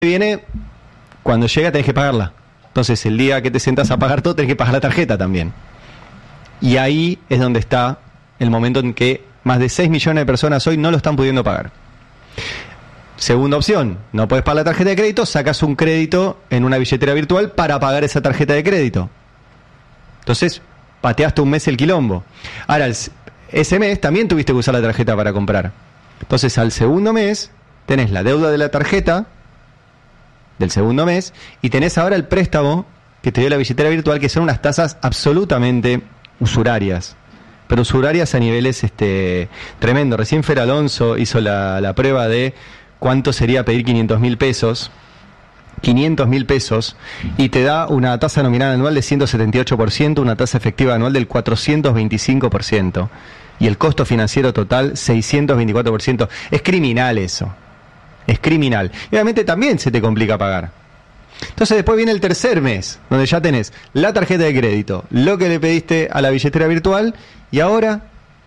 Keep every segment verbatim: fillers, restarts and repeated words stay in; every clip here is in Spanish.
viene, cuando llega tenés que pagarla. Entonces el día que te sentás a pagar todo tenés que pagar la tarjeta también. Y ahí es donde está el momento en que más de seis millones de personas hoy no lo están pudiendo pagar. Segunda opción, no podés pagar la tarjeta de crédito, sacas un crédito en una billetera virtual para pagar esa tarjeta de crédito. Entonces pateaste un mes el quilombo. Ahora, el, ese mes también tuviste que usar la tarjeta para comprar. Entonces al segundo mes tenés la deuda de la tarjeta del segundo mes y tenés ahora el préstamo que te dio la billetera virtual, que son unas tasas absolutamente usurarias, pero usurarias a niveles este tremendo. Recién Fer Alonso hizo la, la prueba de cuánto sería pedir quinientos mil pesos, quinientos mil pesos, y te da una tasa nominal anual de ciento setenta y ocho por ciento, una tasa efectiva anual del cuatrocientos veinticinco por ciento, y el costo financiero total seiscientos veinticuatro por ciento. Es criminal eso. Es criminal. Y obviamente también se te complica pagar. Entonces después viene el tercer mes, donde ya tenés la tarjeta de crédito, lo que le pediste a la billetera virtual, y ahora,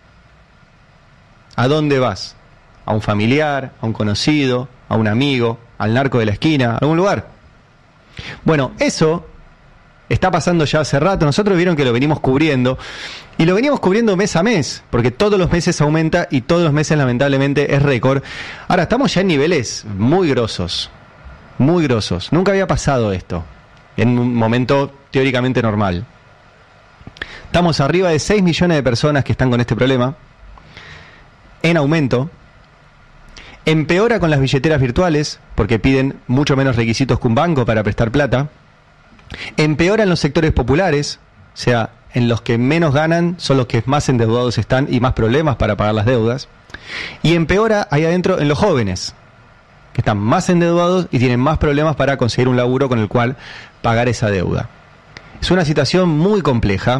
¿a dónde vas? ¿A un familiar, a un conocido, a un amigo, al narco de la esquina, a algún lugar? Bueno, eso está pasando ya hace rato. Nosotros vieron que lo venimos cubriendo, y lo veníamos cubriendo mes a mes, porque todos los meses aumenta y todos los meses lamentablemente es récord. Ahora estamos ya en niveles muy grosos, muy grosos. Nunca había pasado esto en un momento teóricamente normal. Estamos arriba de seis millones de personas que están con este problema, en aumento. Empeora con las billeteras virtuales, porque piden mucho menos requisitos que un banco para prestar plata. Empeora en los sectores populares, o sea, en los que menos ganan son los que más endeudados están y más problemas para pagar las deudas. Y empeora ahí adentro en los jóvenes, que están más endeudados y tienen más problemas para conseguir un laburo con el cual pagar esa deuda. Es una situación muy compleja,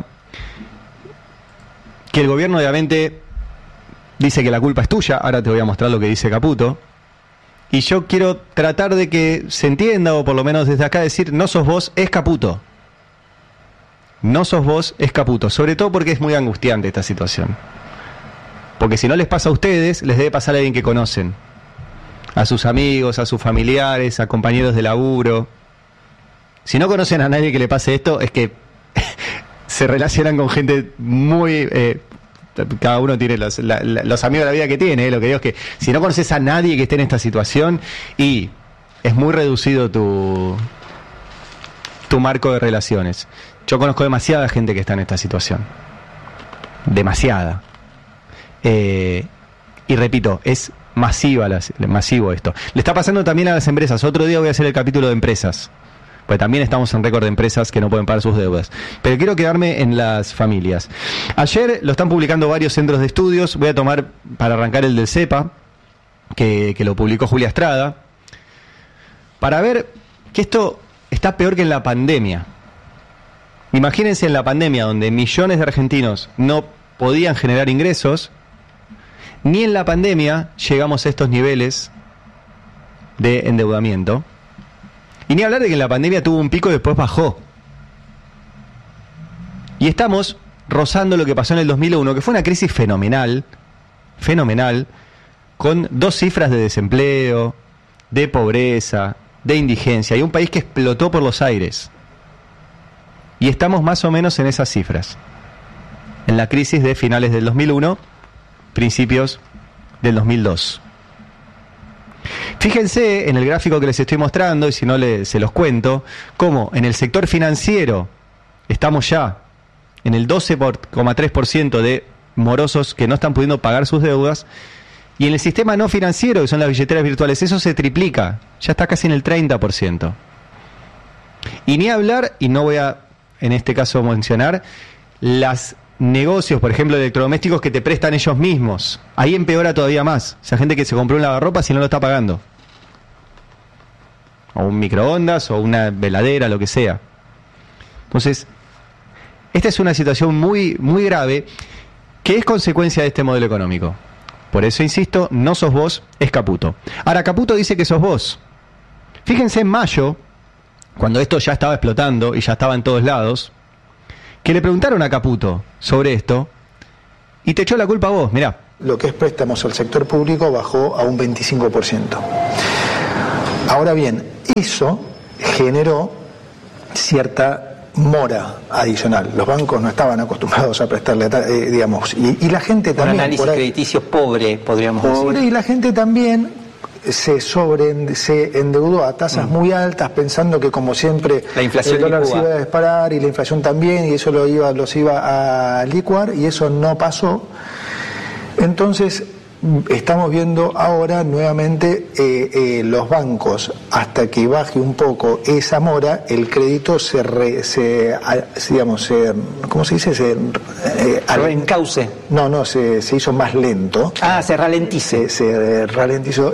que el gobierno obviamente dice que la culpa es tuya. Ahora te voy a mostrar lo que dice Caputo. Y yo quiero tratar de que se entienda, o por lo menos desde acá decir, no sos vos, es Caputo. No sos vos, es Caputo. Sobre todo porque es muy angustiante esta situación. Porque si no les pasa a ustedes, les debe pasar a alguien que conocen. A sus amigos, a sus familiares, a compañeros de laburo. Si no conocen a nadie que le pase esto, es que se relacionan con gente muy... Eh, cada uno tiene los, la, la, los amigos de la vida que tiene, eh, lo que digo es que si no conoces a nadie que esté en esta situación, y es muy reducido tu tu marco de relaciones. Yo conozco demasiada gente que está en esta situación, demasiada, eh, y repito, es masiva las, masivo esto. Le está pasando también a las empresas. Otro día voy a hacer el capítulo de empresas, pues también estamos en récord de empresas que no pueden pagar sus deudas. Pero quiero quedarme en las familias. Ayer lo están publicando varios centros de estudios. Voy a tomar para arrancar el del CEPA, que, que lo publicó Julia Estrada, para ver que esto está peor que en la pandemia. Imagínense en la pandemia, donde millones de argentinos no podían generar ingresos, ni en la pandemia llegamos a estos niveles de endeudamiento. Y ni hablar de que en la pandemia tuvo un pico y después bajó. Y estamos rozando lo que pasó en el dos mil uno, que fue una crisis fenomenal, fenomenal, con dos cifras de desempleo, de pobreza, de indigencia, y un país que explotó por los aires. Y estamos más o menos en esas cifras, en la crisis de finales del dos mil uno, principios del dos mil dos. Fíjense en el gráfico que les estoy mostrando, y si no le, se los cuento, cómo en el sector financiero estamos ya en el doce coma tres por ciento de morosos que no están pudiendo pagar sus deudas, y en el sistema no financiero, que son las billeteras virtuales, eso se triplica, ya está casi en el treinta por ciento. Y ni hablar, y no voy a en este caso mencionar, las negocios, por ejemplo, electrodomésticos que te prestan ellos mismos. Ahí empeora todavía más. O sea, gente que se compró un lavarropas y no lo está pagando. O un microondas, o una veladera, lo que sea. Entonces, esta es una situación muy, muy grave, que es consecuencia de este modelo económico. Por eso, insisto, no sos vos, es Caputo. Ahora, Caputo dice que sos vos. Fíjense en mayo, cuando esto ya estaba explotando y ya estaba en todos lados, que le preguntaron a Caputo sobre esto y te echó la culpa a vos. Mirá. Lo que es préstamos al sector público bajó a un veinticinco por ciento. Ahora bien, Eso generó cierta mora adicional. Los bancos no estaban acostumbrados a prestarle, eh, digamos, y, y la gente también... Un análisis ahí, crediticio pobre, podríamos pobre, decir. Pobre, y la gente también se sobre se endeudó a tasas mm. muy altas, pensando que, como siempre, la inflación el dólar se iba a disparar y la inflación también, y eso lo iba, los iba a licuar, y eso no pasó. Entonces, estamos viendo ahora nuevamente eh, eh, los bancos, hasta que baje un poco esa mora, el crédito se, re, se digamos, se, ¿cómo se dice? Se eh, reencauce. No, no, se, se hizo más lento. Ah, se ralentice. Se, se ralentizó.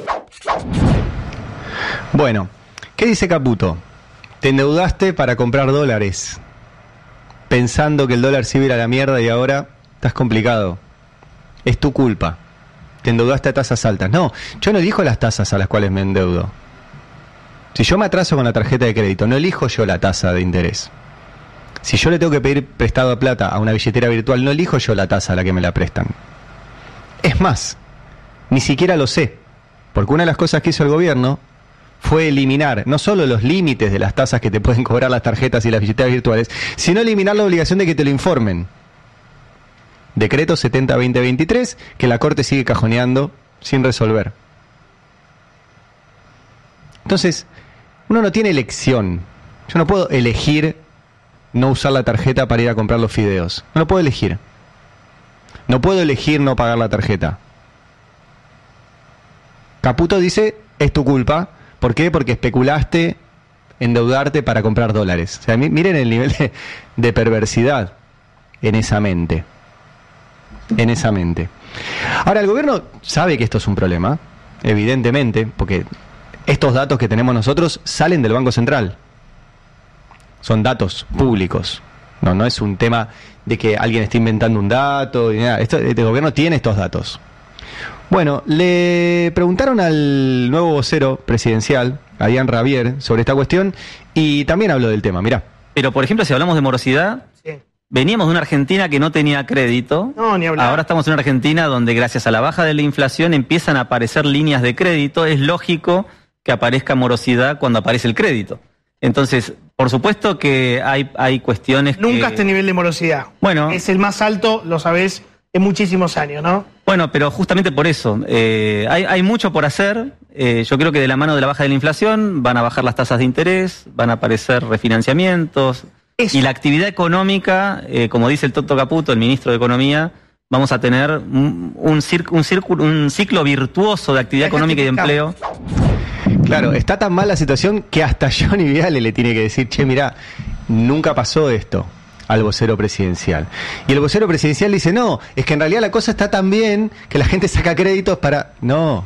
Bueno, ¿qué dice Caputo? Te endeudaste para comprar dólares, pensando que el dólar se iba a ir a la mierda y ahora estás complicado. Es tu culpa. Te endeudaste a tasas altas. No, yo no elijo las tasas a las cuales me endeudo. Si yo me atraso con la tarjeta de crédito, no elijo yo la tasa de interés. Si yo le tengo que pedir prestado plata a una billetera virtual, no elijo yo la tasa a la que me la prestan. Es más, ni siquiera lo sé, porque una de las cosas que hizo el gobierno fue eliminar no solo los límites de las tasas que te pueden cobrar las tarjetas y las billeteras virtuales, sino eliminar la obligación de que te lo informen. Decreto setenta barra veinte veintitrés, que la Corte sigue cajoneando sin resolver. Entonces, uno no tiene elección. Yo no puedo elegir no usar la tarjeta para ir a comprar los fideos. No lo puedo elegir. No puedo elegir no pagar la tarjeta. Caputo dice, es tu culpa. ¿Por qué? Porque especulaste endeudarte para comprar dólares. O sea, miren el nivel de, de perversidad en esa mente. En esa mente. Ahora, el gobierno sabe que esto es un problema, evidentemente, porque estos datos que tenemos nosotros salen del Banco Central. Son datos públicos. No, no es un tema de que alguien esté inventando un dato. Y nada. Esto, el gobierno tiene estos datos. Bueno, le preguntaron al nuevo vocero presidencial, a Ian Ravier, sobre esta cuestión, y también habló del tema. Mirá. Pero, por ejemplo, si hablamos de morosidad... Sí. Veníamos de una Argentina que no tenía crédito. No, ni hablar. Ahora estamos en una Argentina donde, gracias a la baja de la inflación, empiezan a aparecer líneas de crédito. Es lógico que aparezca morosidad cuando aparece el crédito. Entonces, por supuesto que hay, hay cuestiones Nunca que... a este nivel de morosidad. Bueno. Es el más alto, lo sabés, en muchísimos años, ¿no? Bueno, pero justamente por eso. Eh, hay, hay mucho por hacer. Eh, yo creo que de la mano de la baja de la inflación van a bajar las tasas de interés, van a aparecer refinanciamientos... Eso. Y la actividad económica, eh, como dice el Toto Caputo, el ministro de Economía, vamos a tener un, un, un, círculo, un ciclo virtuoso de actividad económica y de empleo. Claro, está tan mal la situación que hasta Johnny Viale le tiene que decir, che, mirá, nunca pasó esto al vocero presidencial. Y el vocero presidencial dice, no, es que en realidad la cosa está tan bien que la gente saca créditos para... No,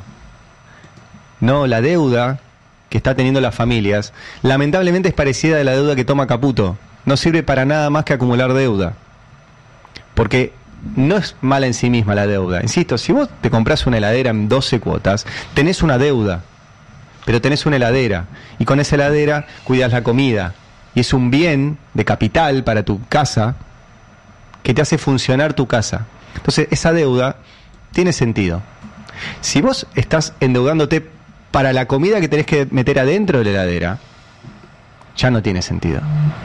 no, la deuda que está teniendo las familias, lamentablemente es parecida a la deuda que toma Caputo. No sirve para nada más que acumular deuda. Porque no es mala en sí misma la deuda. Insisto, si vos te compras una heladera en doce cuotas, tenés una deuda, pero tenés una heladera. Y con esa heladera cuidas la comida. Y es un bien de capital para tu casa que te hace funcionar tu casa. Entonces, esa deuda tiene sentido. Si vos estás endeudándote para la comida que tenés que meter adentro de la heladera, ya no tiene sentido.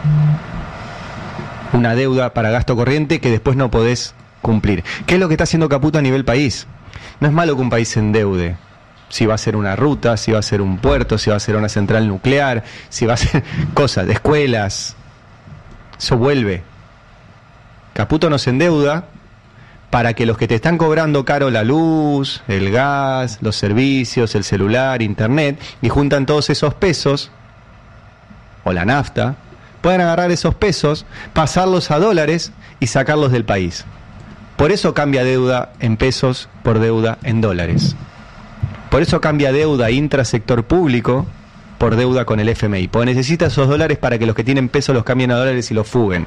Una deuda para gasto corriente que después no podés cumplir. ¿Qué es lo que está haciendo Caputo a nivel país? No es malo que un país se endeude. Si va a ser una ruta, si va a ser un puerto, si va a ser una central nuclear, si va a ser cosas de escuelas. Eso vuelve. Caputo no se endeuda para que los que te están cobrando caro la luz, el gas, los servicios, el celular, internet, y juntan todos esos pesos, o la nafta, puedan agarrar esos pesos, pasarlos a dólares y sacarlos del país. Por eso cambia deuda en pesos por deuda en dólares. Por eso cambia deuda intrasector público por deuda con el F M I. Porque necesita esos dólares para que los que tienen pesos los cambien a dólares y los fuguen.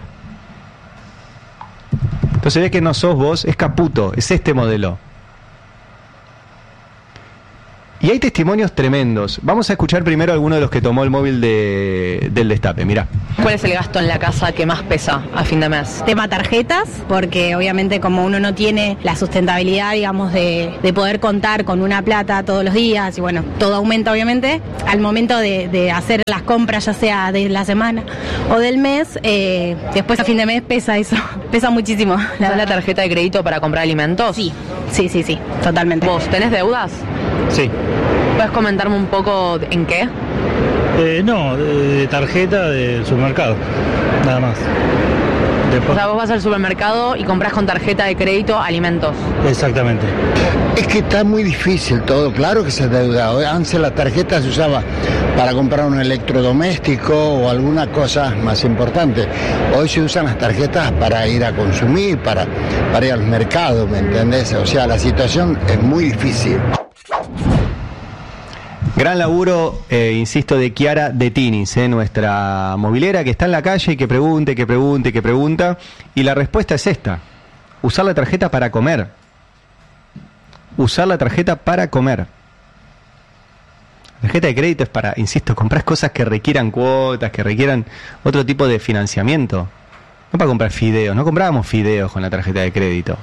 Entonces ves que no sos vos, es Caputo, es este modelo. Y hay testimonios tremendos. Vamos a escuchar primero alguno de los que tomó el móvil de, del Destape. Mirá. ¿Cuál es el gasto en la casa que más pesa a fin de mes? Tema tarjetas, porque obviamente como uno no tiene la sustentabilidad, digamos, de, de poder contar con una plata todos los días, y bueno, todo aumenta obviamente, al momento de, de hacer las compras, ya sea de la semana o del mes, eh, después a fin de mes pesa eso, pesa muchísimo. ¿La da la tarjeta de crédito para comprar alimentos? Sí, sí, sí, sí, totalmente. ¿Vos tenés deudas? Sí. ¿Puedes comentarme un poco en qué? Eh, no, de, de tarjeta del supermercado, nada más. Después... O sea, vos vas al supermercado y compras con tarjeta de crédito alimentos. Exactamente. Es que está muy difícil todo, claro que se deuda. Antes la tarjeta se usaba para comprar un electrodoméstico o alguna cosa más importante. Hoy se usan las tarjetas para ir a consumir, para, para ir al mercado, ¿me entendés? O sea, la situación es muy difícil. Gran laburo, eh, insisto, de Chiara de Tinis, eh, nuestra movilera que está en la calle y que pregunte, que pregunte, que pregunta. Y la respuesta es esta: usar la tarjeta para comer. Usar la tarjeta para comer. La tarjeta de crédito es para, insisto, comprar cosas que requieran cuotas, que requieran otro tipo de financiamiento. No para comprar fideos, no comprábamos fideos con la tarjeta de crédito.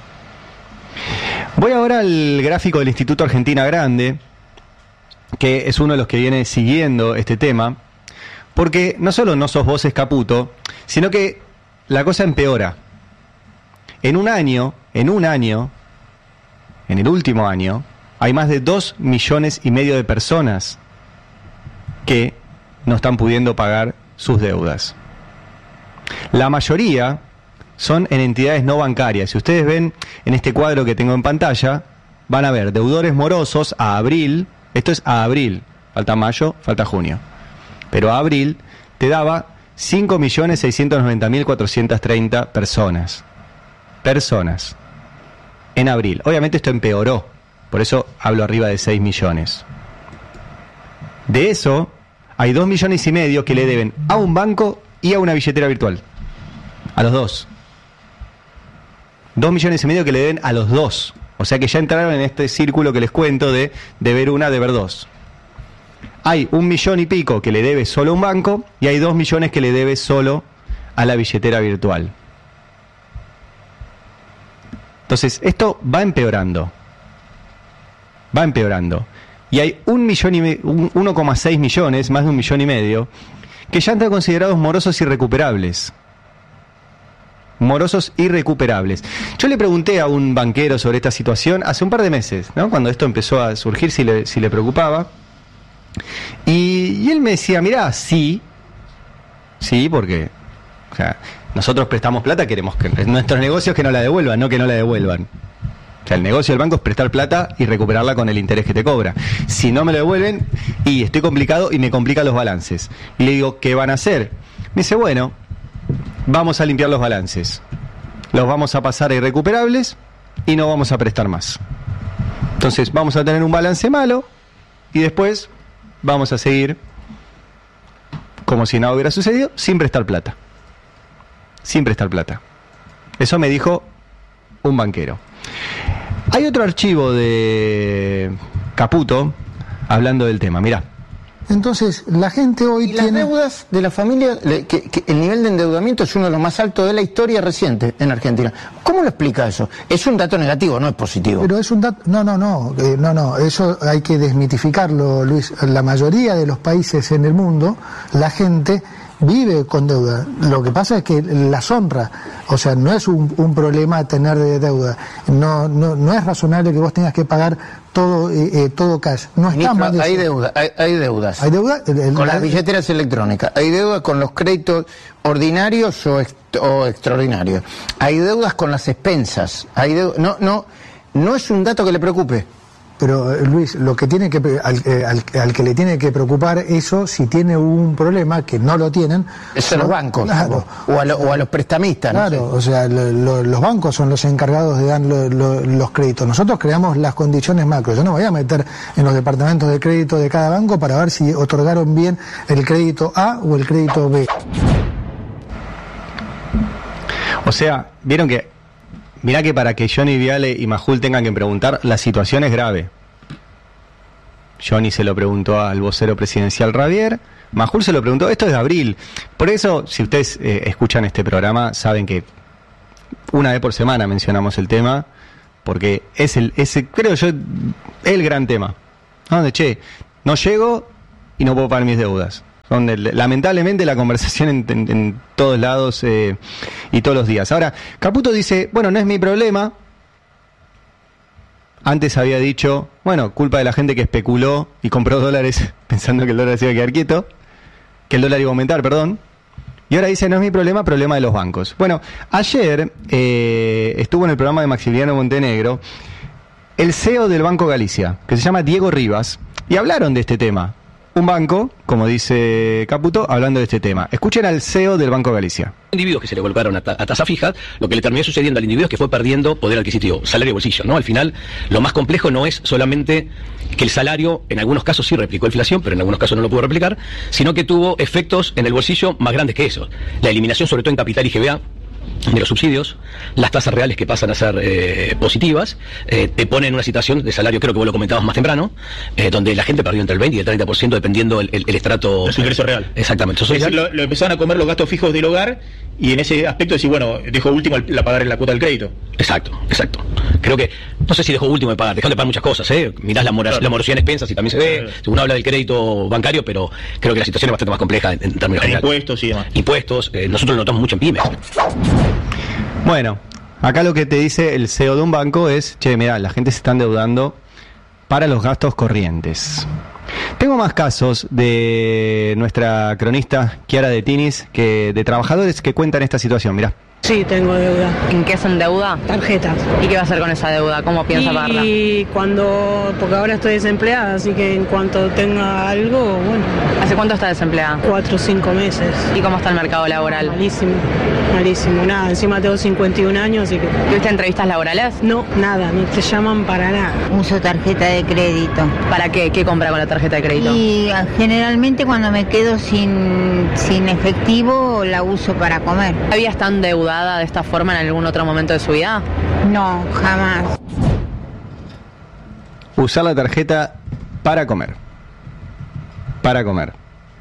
Voy ahora al gráfico del Instituto Argentina Grande, que es uno de los que viene siguiendo este tema, porque no solo no sos vos, es Caputo, sino que la cosa empeora. En un año, en un año, en el último año, hay más de dos millones y medio de personas que no están pudiendo pagar sus deudas. La mayoría son en entidades no bancarias. Si ustedes ven en este cuadro que tengo en pantalla, van a ver deudores morosos a abril. Esto es a abril, falta mayo, falta junio. Pero a abril te daba cinco millones seiscientos noventa mil cuatrocientas treinta personas. Personas. En abril. Obviamente esto empeoró, por eso hablo arriba de seis millones. De eso, hay dos millones y medio que le deben a un banco y a una billetera virtual. A los dos. Dos millones y medio que le deben a los dos. O sea que ya entraron en este círculo que les cuento de deber una, deber dos. Hay un millón y pico que le debe solo a un banco y hay dos millones que le debe solo a la billetera virtual. Entonces, esto va empeorando. Va empeorando. Y hay un millón y me- un uno coma seis millones, más de un millón y medio, que ya están considerados morosos irrecuperables. Morosos irrecuperables. Yo le pregunté a un banquero sobre esta situación hace un par de meses, ¿no? Cuando esto empezó a surgir, si le, si le preocupaba. Y, y él me decía, mirá, sí, sí, porque o sea, nosotros prestamos plata, queremos que nuestros negocios que no la devuelvan, no que no la devuelvan. O sea, el negocio del banco es prestar plata y recuperarla con el interés que te cobra. Si no me lo devuelven, y estoy complicado y me complica los balances. Y le digo, ¿qué van a hacer? Me dice, bueno, vamos a limpiar los balances. Los vamos a pasar a irrecuperables y no vamos a prestar más. Entonces vamos a tener un balance malo y después vamos a seguir como si nada hubiera sucedido, sin prestar plata. Sin prestar plata. Eso me dijo un banquero. Hay otro archivo de Caputo hablando del tema, mirá. Entonces, la gente hoy Y las tiene... deudas de la familia, le- que, que el nivel de endeudamiento es uno de los más altos de la historia reciente en Argentina. ¿Cómo lo explica eso? Es un dato negativo, no es positivo. Pero es un dato... No, no, no, eh, no, no, eso hay que desmitificarlo, Luis. La mayoría de los países en el mundo, la gente vive con deuda. Lo que pasa es que las honra. O sea, no es un, un problema tener de deuda. No, no, no es razonable que vos tengas que pagar todo, eh, eh, todo cash. No está Ministro, mal. hay, deuda, hay, hay deudas. ¿Hay deuda? El- el- con la- las billeteras electrónicas. Hay deudas con los créditos ordinarios o, ex- o extraordinarios. Hay deudas con las expensas. Hay deu- no, no, no es un dato que le preocupe. Pero eh, Luis, lo que tiene que pre- al, eh, al- al que le tiene que preocupar eso, si tiene un problema que no lo tienen, Es a los bancos claro, o, a lo- o a los prestamistas. no claro, sé. o sea, lo- lo- los bancos son los encargados de dar lo- lo- los créditos. Nosotros creamos las condiciones macro. Yo no me voy a meter en los departamentos de crédito de cada banco para ver si otorgaron bien el crédito A o el crédito B. O sea, vieron que, mirá que para que Johnny Viale y Majul tengan que preguntar, la situación es grave. Johnny se lo preguntó al vocero presidencial Ravier, Majul se lo preguntó, esto es de abril. Por eso, si ustedes eh, escuchan este programa, saben que una vez por semana mencionamos el tema, porque es el, ese, creo yo, el gran tema. Donde, che, no llego y no puedo pagar mis deudas. Donde lamentablemente la conversación en, en, en todos lados eh, y todos los días. Ahora, Caputo dice, bueno, no es mi problema. Antes había dicho, bueno, culpa de la gente que especuló y compró dólares pensando que el dólar se iba a quedar quieto, que el dólar iba a aumentar, perdón. Y ahora dice, no es mi problema, problema de los bancos. Bueno, ayer eh, estuvo en el programa de Maximiliano Montenegro el C E O del Banco Galicia, que se llama Diego Rivas, y hablaron de este tema. Un banco, como dice Caputo, hablando de este tema. Escuchen al C E O del Banco Galicia. Individuos que se le colocaron a, ta a tasa fija, lo que le terminó sucediendo al individuo es que fue perdiendo poder adquisitivo, salario y bolsillo, ¿no? Al final, lo más complejo no es solamente que el salario, en algunos casos sí replicó inflación, pero en algunos casos no lo pudo replicar, sino que tuvo efectos en el bolsillo más grandes que eso. La eliminación, sobre todo en capital y G B A, de los subsidios, las tasas reales que pasan a ser eh, positivas, eh, te ponen en una situación de salario, creo que vos lo comentabas más temprano, eh, donde la gente perdió entre el veinte y el treinta por ciento dependiendo el, el, el estrato... El ingreso real. Exactamente. Es decir, lo, lo empezaron a comer los gastos fijos del hogar y en ese aspecto decir, bueno, dejó último el, la pagar en la cuota del crédito. Exacto, exacto. Creo que, no sé si dejó último de pagar, dejó de pagar muchas cosas, ¿eh? Mirás la, mora, claro. la morosidad en expensas y también se ve, claro. Uno habla del crédito bancario, pero creo que la situación es bastante más compleja en, en términos generales. Impuestos y demás. Impuestos, eh, nosotros lo notamos mucho en pymes. Bueno, acá lo que te dice el C E O de un banco es, che, mirá, la gente se está endeudando para los gastos corrientes. Tengo más casos de nuestra cronista Chiara de Tinis, que de trabajadores que cuentan esta situación, mirá. Sí, tengo deuda. ¿En qué se endeuda? Tarjetas. ¿Y qué va a hacer con esa deuda? ¿Cómo piensa y pagarla? Y cuando, porque ahora estoy desempleada, así que en cuanto tenga algo, bueno. ¿Hace cuánto está desempleada? Cuatro o cinco meses. ¿Y cómo está el mercado laboral? Malísimo, malísimo, nada, encima tengo cincuenta y un años, así que... ¿Tuviste entrevistas laborales? No, nada, no te llaman para nada. Uso tarjeta de crédito. ¿Para qué? ¿Qué compra con la tarjeta de crédito? Y generalmente cuando me quedo sin, sin efectivo, la uso para comer. ¿Había estado endeudada de esta forma en algún otro momento de su vida? No, jamás. Usar la tarjeta para comer. Para comer.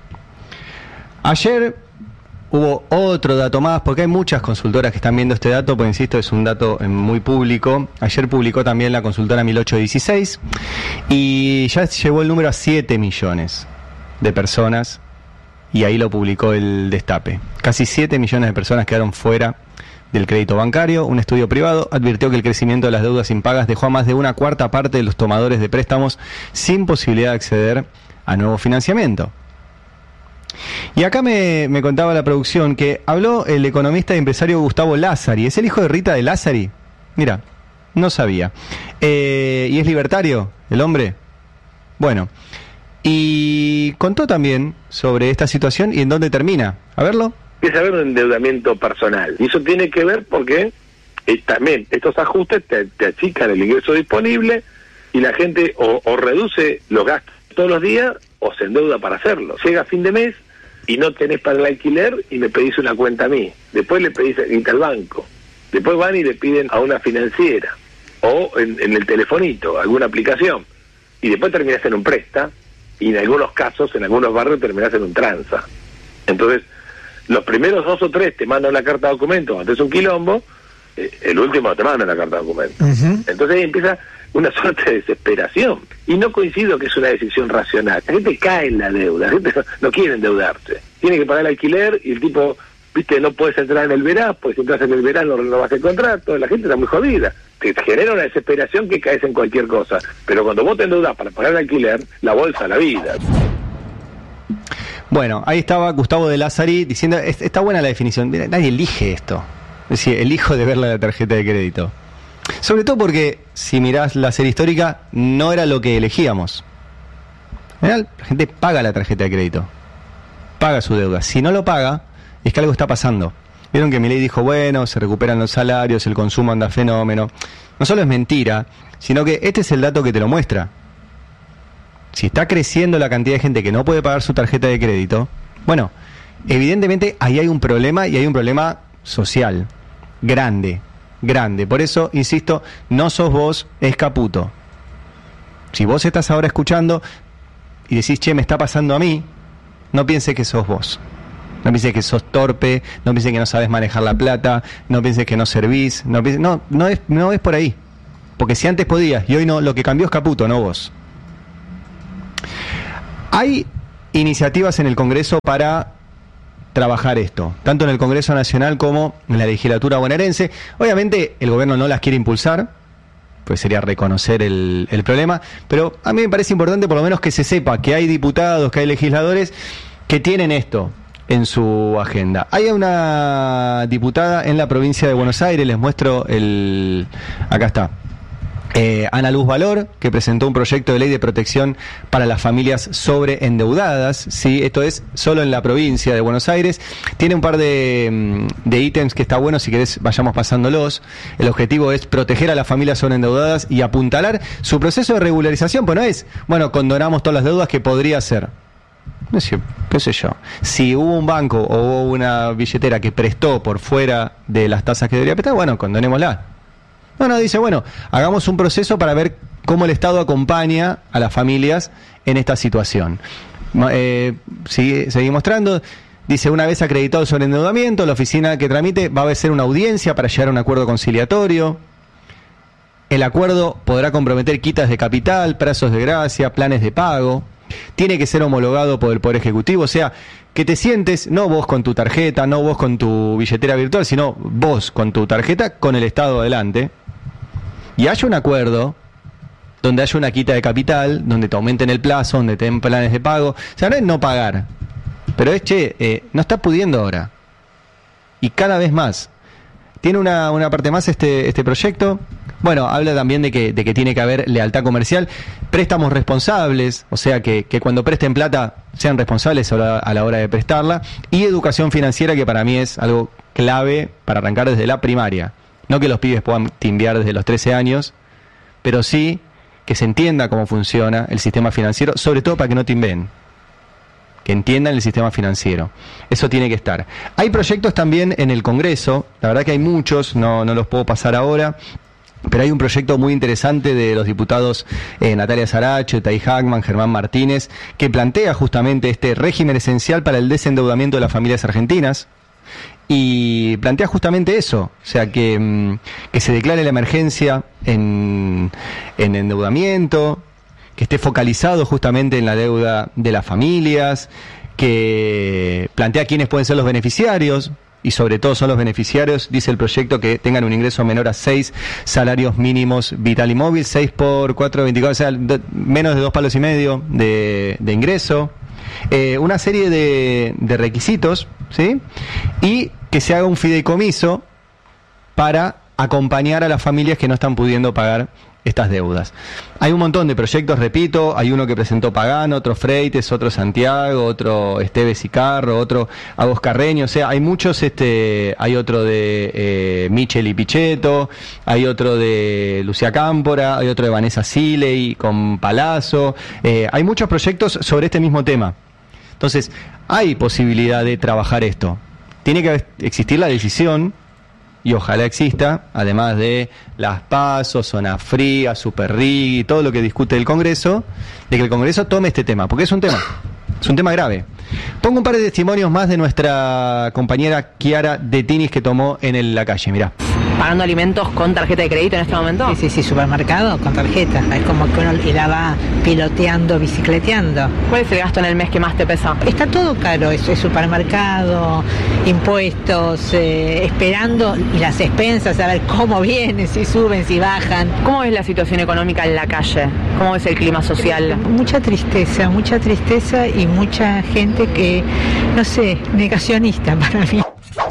Ayer hubo otro dato más, porque hay muchas consultoras que están viendo este dato, pues insisto, es un dato muy público. Ayer publicó también la consultora mil ochocientos dieciséis y ya llevó el número a siete millones de personas. Y ahí lo publicó el Destape. Casi siete millones de personas quedaron fuera del crédito bancario. Un estudio privado advirtió que el crecimiento de las deudas impagas dejó a más de una cuarta parte de los tomadores de préstamos sin posibilidad de acceder a nuevo financiamiento. Y acá me, me contaba la producción que habló el economista y empresario Gustavo Lázari. ¿Es el hijo de Rita de Lázari? Mira, no sabía. Eh, ¿Y es libertario el hombre? Bueno... Y contó también sobre esta situación y en dónde termina. A verlo. Empieza a haber un endeudamiento personal. Y eso tiene que ver porque eh, también estos ajustes te, te achican el ingreso disponible y la gente o, o reduce los gastos todos los días o se endeuda para hacerlo. Llega fin de mes y no tenés para el alquiler y me pedís una cuenta a mí. Después le pedís guita al banco. Después van y le piden a una financiera o en, en el telefonito, alguna aplicación. Y después terminás en un préstamo. Y en algunos casos, en algunos barrios, terminás en un tranza. Entonces, los primeros dos o tres te mandan la carta de documento, antes un quilombo, eh, el último te manda la carta de documento. Uh-huh. Entonces ahí empieza una suerte de desesperación. Y no coincido que es una decisión racional. La gente cae en la deuda, la gente no, no quiere endeudarse. Tiene que pagar el alquiler y el tipo, viste, no puedes entrar en el verano, pues si entras en el verano no vas a encontrar, toda la gente está muy jodida. Te genera una desesperación que caes en cualquier cosa. Pero cuando vos te endeudás para pagar el alquiler, la bolsa la vida. Bueno, ahí estaba Gustavo de Lázari diciendo, está buena la definición, mira, nadie elige esto. Es decir, elijo de verla la tarjeta de crédito. Sobre todo porque, si mirás la serie histórica, no era lo que elegíamos. La gente paga la tarjeta de crédito. Paga su deuda. Si no lo paga, es que algo está pasando. Vieron que Milei dijo, bueno, se recuperan los salarios, el consumo anda fenómeno. No solo es mentira, sino que este es el dato que te lo muestra. Si está creciendo la cantidad de gente que no puede pagar su tarjeta de crédito, bueno, evidentemente ahí hay un problema y hay un problema social. Grande, grande. Por eso, insisto, no sos vos, es Caputo. Si vos estás ahora escuchando, y decís, che, me está pasando a mí, no pienses que sos vos. No pienses que sos torpe, no pienses que no sabes manejar la plata, no pienses que no servís, no pienses, no, no es, no es por ahí. Porque si antes podías y hoy no, lo que cambió es Caputo, no vos. Hay iniciativas en el Congreso para trabajar esto, tanto en el Congreso Nacional como en la legislatura bonaerense. Obviamente el gobierno no las quiere impulsar, pues sería reconocer el, el problema, pero a mí me parece importante por lo menos que se sepa que hay diputados, que hay legisladores que tienen esto en su agenda. Hay una diputada en la provincia de Buenos Aires, les muestro el... acá está. Eh, Ana Luz Valor, que presentó un proyecto de ley de protección para las familias sobreendeudadas, ¿sí? Esto es solo en la provincia de Buenos Aires. Tiene un par de, de ítems que está bueno, si querés vayamos pasándolos. El objetivo es proteger a las familias sobreendeudadas y apuntalar su proceso de regularización, pues no es, bueno, condonamos todas las deudas que podría ser. No sé, qué sé yo. Si hubo un banco o hubo una billetera que prestó por fuera de las tasas que debería prestar, bueno, condonémosla. No, no, dice, bueno, hagamos un proceso para ver cómo el Estado acompaña a las familias en esta situación. Eh, sigue, sigue mostrando, dice, una vez acreditado sobre endeudamiento, la oficina que tramite va a hacer una audiencia para llegar a un acuerdo conciliatorio. El acuerdo podrá comprometer quitas de capital, plazos de gracia, planes de pago. Tiene que ser homologado por el Poder Ejecutivo, o sea, que te sientes, no vos con tu tarjeta, no vos con tu billetera virtual, sino vos con tu tarjeta, con el Estado adelante, y haya un acuerdo donde haya una quita de capital, donde te aumenten el plazo, donde te den planes de pago. O sea, no es no pagar, pero es, che, eh, no estás pudiendo ahora, y cada vez más. Tiene una, una parte más este, este proyecto. Bueno, habla también de que, de que tiene que haber lealtad comercial, préstamos responsables, o sea, que, que cuando presten plata sean responsables a la, a la hora de prestarla, y educación financiera, que para mí es algo clave para arrancar desde la primaria. No que los pibes puedan timbear desde los trece años, pero sí que se entienda cómo funciona el sistema financiero, sobre todo para que no timbeen, que entiendan el sistema financiero. Eso tiene que estar. Hay proyectos también en el Congreso, la verdad que hay muchos, no, no los puedo pasar ahora, pero hay un proyecto muy interesante de los diputados eh, Natalia Saracho, Tai Hackman, Germán Martínez, que plantea justamente este régimen esencial para el desendeudamiento de las familias argentinas, y plantea justamente eso, o sea, que, mm, que se declare la emergencia en, en endeudamiento, que esté focalizado justamente en la deuda de las familias, que plantea quiénes pueden ser los beneficiarios, y sobre todo son los beneficiarios, dice el proyecto, que tengan un ingreso menor a seis salarios mínimos vital y móvil, seis por cuatro, veinticuatro, o sea, do, menos de dos palos y medio de, de ingreso, eh, una serie de, de requisitos, ¿sí? Y que se haga un fideicomiso para acompañar a las familias que no están pudiendo pagar estas deudas. Hay un montón de proyectos, repito, hay uno que presentó Pagano, otro Freites, otro Santiago, otro Esteves y Carro, otro Agos Carreño, o sea, hay muchos, este, hay otro de eh, Michel y Pichetto, hay otro de Lucía Cámpora, hay otro de Vanessa Siley con Palazzo, eh, hay muchos proyectos sobre este mismo tema. Entonces, hay posibilidad de trabajar esto. Tiene que existir la decisión, y ojalá exista, además de las PASO, Zona Fría, Super R I G y todo lo que discute el Congreso, de que el Congreso tome este tema, porque es un tema, es un tema grave. Pongo un par de testimonios más de nuestra compañera Kiara de Tinis, que tomó en el, la calle, mirá. ¿Pagando alimentos con tarjeta de crédito en este momento? Sí, sí, sí, supermercado con tarjeta. Es como que uno la va piloteando, bicicleteando. ¿Cuál es el gasto en el mes que más te pesa? Está todo caro, es, es supermercado, impuestos, eh, esperando, y las expensas, a ver cómo vienen, si suben, si bajan. ¿Cómo ves la situación económica en la calle? ¿Cómo ves el clima social? Mucha tristeza, mucha tristeza y mucha gente que, no sé, negacionista para mí.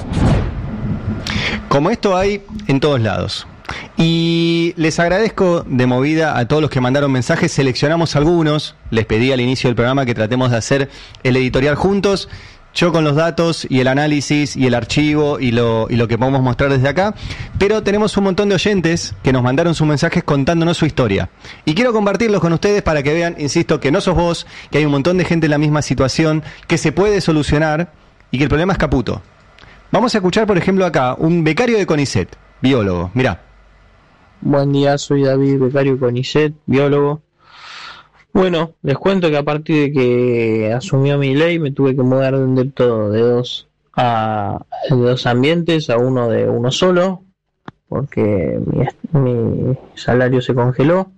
Como esto hay en todos lados. Y les agradezco de movida a todos los que mandaron mensajes. Seleccionamos algunos. Les pedí al inicio del programa que tratemos de hacer el editorial juntos. Yo con los datos y el análisis y el archivo y lo, y lo que podemos mostrar desde acá. Pero tenemos un montón de oyentes que nos mandaron sus mensajes contándonos su historia. Y quiero compartirlos con ustedes para que vean, insisto, que no sos vos, que hay un montón de gente en la misma situación, que se puede solucionar y que el problema es Caputo. Vamos a escuchar, por ejemplo, acá, un becario de CONICET, biólogo. Mirá. Buen día, soy David, becario de CONICET, biólogo. Bueno, les cuento que a partir de que asumió Milei me tuve que mudar de un depto de dos a de dos ambientes a uno de uno solo, porque mi, mi salario se congeló.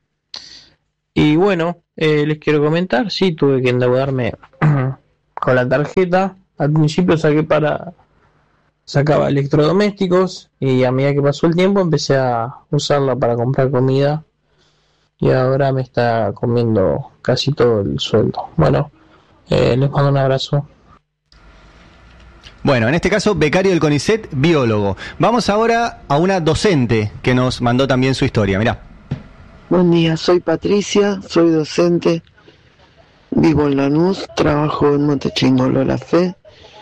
Y bueno, eh, les quiero comentar, sí, tuve que endeudarme con la tarjeta. Al principio saqué para sacaba electrodomésticos y a medida que pasó el tiempo empecé a usarla para comprar comida y ahora me está comiendo casi todo el sueldo. Bueno, eh, les mando un abrazo. Bueno, en este caso, becario del CONICET, biólogo. Vamos ahora a una docente que nos mandó también su historia. Mirá. Buen día, soy Patricia, soy docente, vivo en Lanús, trabajo en Montechingolo La Fe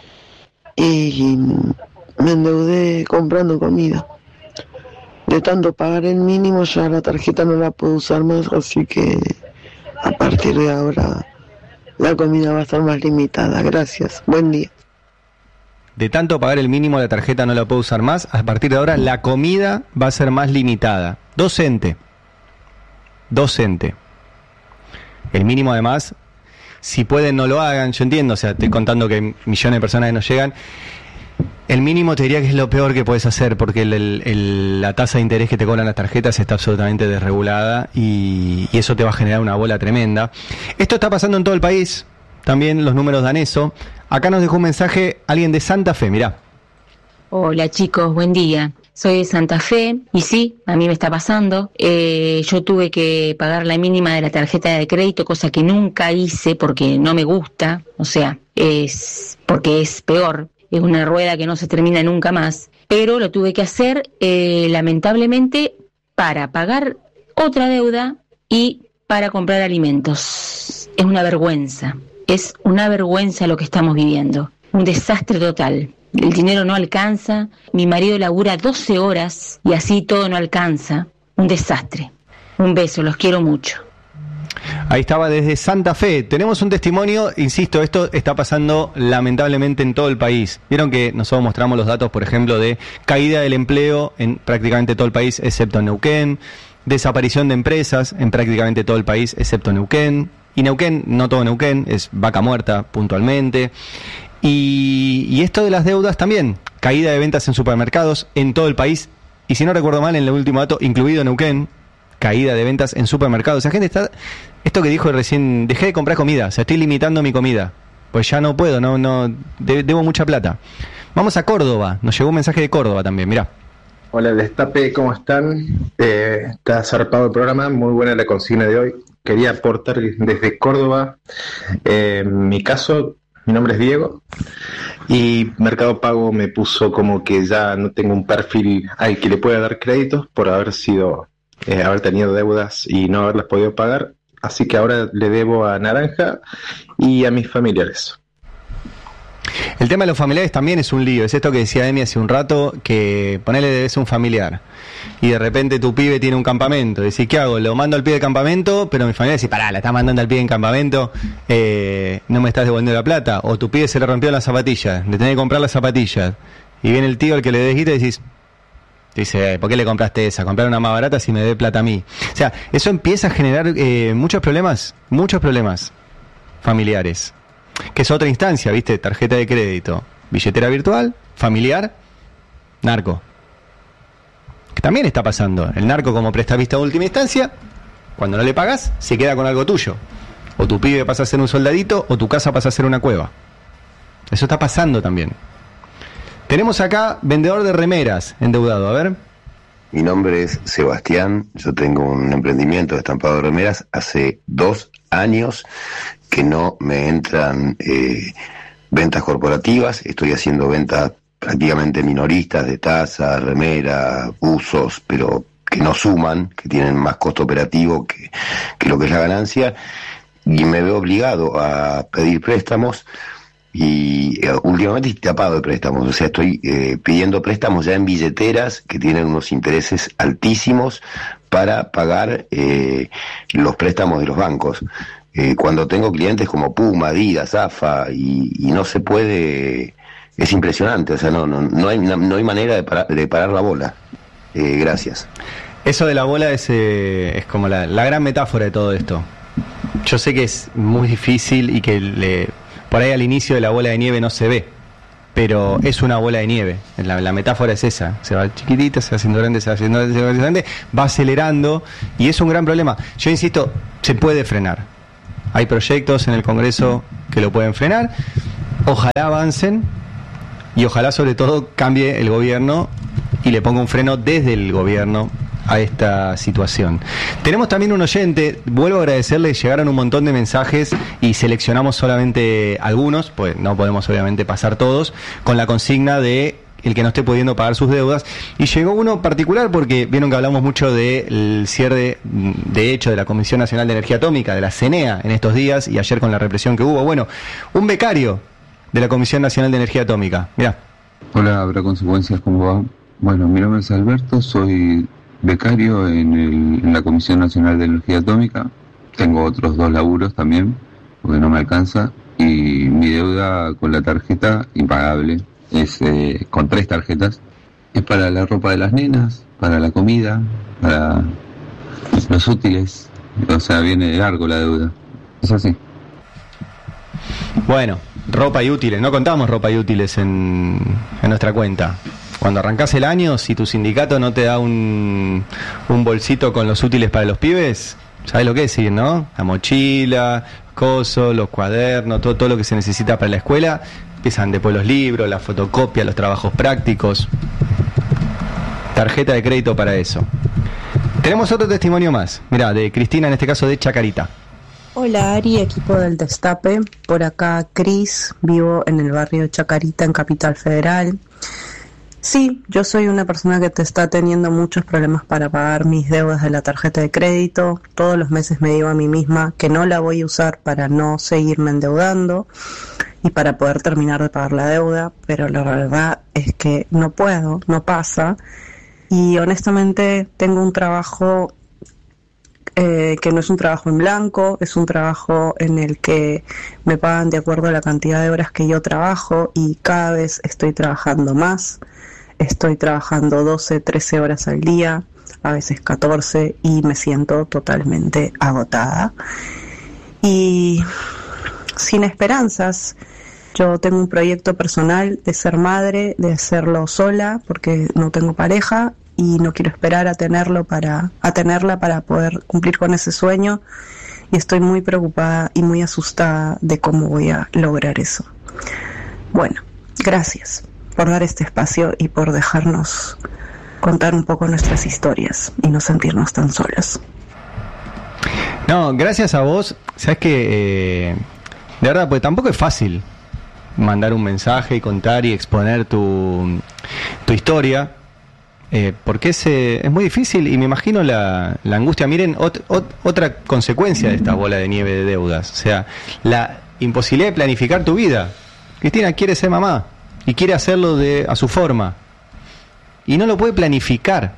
y me endeudé comprando comida. De tanto pagar el mínimo ya la tarjeta no la puedo usar más, así que a partir de ahora la comida va a estar más limitada. Gracias, buen día. De tanto pagar el mínimo la tarjeta no la puedo usar más, a partir de ahora la comida va a ser más limitada. Docente. Docente. El mínimo además, si pueden no lo hagan, yo entiendo, o sea, estoy contando que hay millones de personas que no llegan. El mínimo te diría que es lo peor que puedes hacer, porque el, el, el, la tasa de interés que te cobran las tarjetas está absolutamente desregulada y, y eso te va a generar una bola tremenda. Esto está pasando en todo el país, también los números dan eso. Acá nos dejó un mensaje alguien de Santa Fe, mirá. Hola chicos, buen día. Soy de Santa Fe y sí, a mí me está pasando. Eh, yo tuve que pagar la mínima de la tarjeta de crédito, cosa que nunca hice porque no me gusta, o sea, es porque es peor, es una rueda que no se termina nunca más. Pero lo tuve que hacer eh, lamentablemente para pagar otra deuda y para comprar alimentos. Es una vergüenza, es una vergüenza lo que estamos viviendo, un desastre total. El dinero no alcanza, mi marido labura doce horas y así todo no alcanza. Un desastre. Un beso, los quiero mucho. Ahí estaba desde Santa Fe. Tenemos un testimonio, insisto, esto está pasando lamentablemente en todo el país. Vieron que nosotros mostramos los datos, por ejemplo, de caída del empleo en prácticamente todo el país, excepto en Neuquén, desaparición de empresas en prácticamente todo el país, excepto Neuquén. Y Neuquén, no todo Neuquén, es vaca muerta puntualmente. Y, y esto de las deudas también, caída de ventas en supermercados en todo el país, y si no recuerdo mal, en el último dato, incluido Neuquén, caída de ventas en supermercados. O sea, gente está, esto que dijo recién, dejé de comprar comida, o sea, estoy limitando mi comida, pues ya no puedo, no, no, de, debo mucha plata. Vamos a Córdoba, nos llegó un mensaje de Córdoba también, mirá. Hola Destape, ¿cómo están? Eh, está zarpado el programa, muy buena la consigna de hoy. Quería aportar desde Córdoba, eh, en mi caso... Mi nombre es Diego y Mercado Pago me puso como que ya no tengo un perfil al que le pueda dar créditos por haber sido, eh, haber tenido deudas y no haberlas podido pagar. Así que ahora le debo a Naranja y a mis familiares. El tema de los familiares también es un lío. Es esto que decía Emi hace un rato, que ponele debes un familiar y de repente tu pibe tiene un campamento. Decís, ¿qué hago? Lo mando al pibe de campamento, pero mi familia dice, pará, la estás mandando al pibe en campamento, eh, no me estás devolviendo la plata. O tu pibe se le rompió las zapatillas, le tenés que comprar las zapatillas. Y viene el tío al que le des guita y decís, dice, ¿por qué le compraste esa? Comprar una más barata si me dé plata a mí. O sea, eso empieza a generar eh, muchos problemas, muchos problemas familiares. Que es otra instancia, ¿viste? Tarjeta de crédito, billetera virtual, familiar, narco. Que también está pasando. El narco como prestamista de última instancia, cuando no le pagas, se queda con algo tuyo. O tu pibe pasa a ser un soldadito, o tu casa pasa a ser una cueva. Eso está pasando también. Tenemos acá vendedor de remeras, endeudado, a ver. Mi nombre es Sebastián, yo tengo un emprendimiento de estampado de remeras hace dos años que no me entran eh, ventas corporativas, estoy haciendo ventas prácticamente minoristas de tazas, remeras, buzos, pero que no suman, que tienen más costo operativo que, que lo que es la ganancia, y me veo obligado a pedir préstamos. Y eh, últimamente estoy tapado de préstamos, o sea, estoy eh, pidiendo préstamos ya en billeteras que tienen unos intereses altísimos para pagar eh, los préstamos de los bancos. Eh, cuando tengo clientes como Puma, Adidas, AFA, y, y no se puede, es impresionante, o sea, no, no, no, hay, no, no hay manera de, para, de parar la bola. Eh, gracias. Eso de la bola es, eh, es como la, la gran metáfora de todo esto. Yo sé que es muy difícil y que le, por ahí al inicio de la bola de nieve no se ve, pero es una bola de nieve. La, la metáfora es esa. Se va chiquitita, se va haciendo grande, se va haciendo grande, se va haciendo grande, va acelerando y es un gran problema. Yo insisto, se puede frenar. Hay proyectos en el Congreso que lo pueden frenar. Ojalá avancen y ojalá sobre todo cambie el gobierno y le ponga un freno desde el gobierno a esta situación. Tenemos también un oyente, vuelvo a agradecerle, llegaron un montón de mensajes y seleccionamos solamente algunos, pues no podemos obviamente pasar todos, con la consigna de el que no esté pudiendo pagar sus deudas, y llegó uno particular porque vieron que hablamos mucho del cierre de hecho de la Comisión Nacional de Energía Atómica, de la CENEA en estos días y ayer con la represión que hubo. Bueno, un becario de la Comisión Nacional de Energía Atómica, mirá. Hola, ¿habrá consecuencias? ¿Cómo va? Bueno, mi nombre es Alberto, soy becario en, el, en la Comisión Nacional de Energía Atómica. Tengo otros dos laburos también, porque no me alcanza, y mi deuda con la tarjeta impagable es eh, con tres tarjetas. Es para la ropa de las nenas, para la comida, para los útiles. O sea, viene largo la deuda. Es así. Bueno, ropa y útiles. No contamos ropa y útiles en, en nuestra cuenta. Cuando arrancás el año, si tu sindicato no te da un, un bolsito con los útiles para los pibes, ¿sabes lo que es decir, no? La mochila, coso, los cuadernos, todo, todo lo que se necesita para la escuela. Empiezan después los libros, la fotocopia, los trabajos prácticos. Tarjeta de crédito para eso. Tenemos otro testimonio más. Mirá, de Cristina, en este caso de Chacarita. Hola Ari, equipo del Destape. Por acá Cris, vivo en el barrio Chacarita, en Capital Federal. Sí, yo soy una persona que te está teniendo muchos problemas para pagar mis deudas de la tarjeta de crédito. Todos los meses me digo a mí misma que no la voy a usar para no seguirme endeudando y para poder terminar de pagar la deuda, pero la verdad es que no puedo, no pasa. Y honestamente tengo un trabajo eh, que no es un trabajo en blanco, es un trabajo en el que me pagan de acuerdo a la cantidad de horas que yo trabajo y cada vez estoy trabajando más. Estoy trabajando doce, trece horas al día, a veces catorce, y me siento totalmente agotada y sin esperanzas. Yo tengo un proyecto personal de ser madre, de hacerlo sola, porque no tengo pareja y no quiero esperar a tenerlo para a tenerla para poder cumplir con ese sueño, y estoy muy preocupada y muy asustada de cómo voy a lograr eso. Bueno, gracias por dar este espacio y por dejarnos contar un poco nuestras historias y no sentirnos tan solas. No, gracias a vos. Sabes que eh, de verdad, pues tampoco es fácil mandar un mensaje y contar y exponer tu, tu historia, eh, porque es, eh, es muy difícil y me imagino la, la angustia. Miren, ot, ot, otra consecuencia de esta bola de nieve de deudas, o sea, la imposibilidad de planificar tu vida. Cristina quiere ser mamá y quiere hacerlo de a su forma y no lo puede planificar.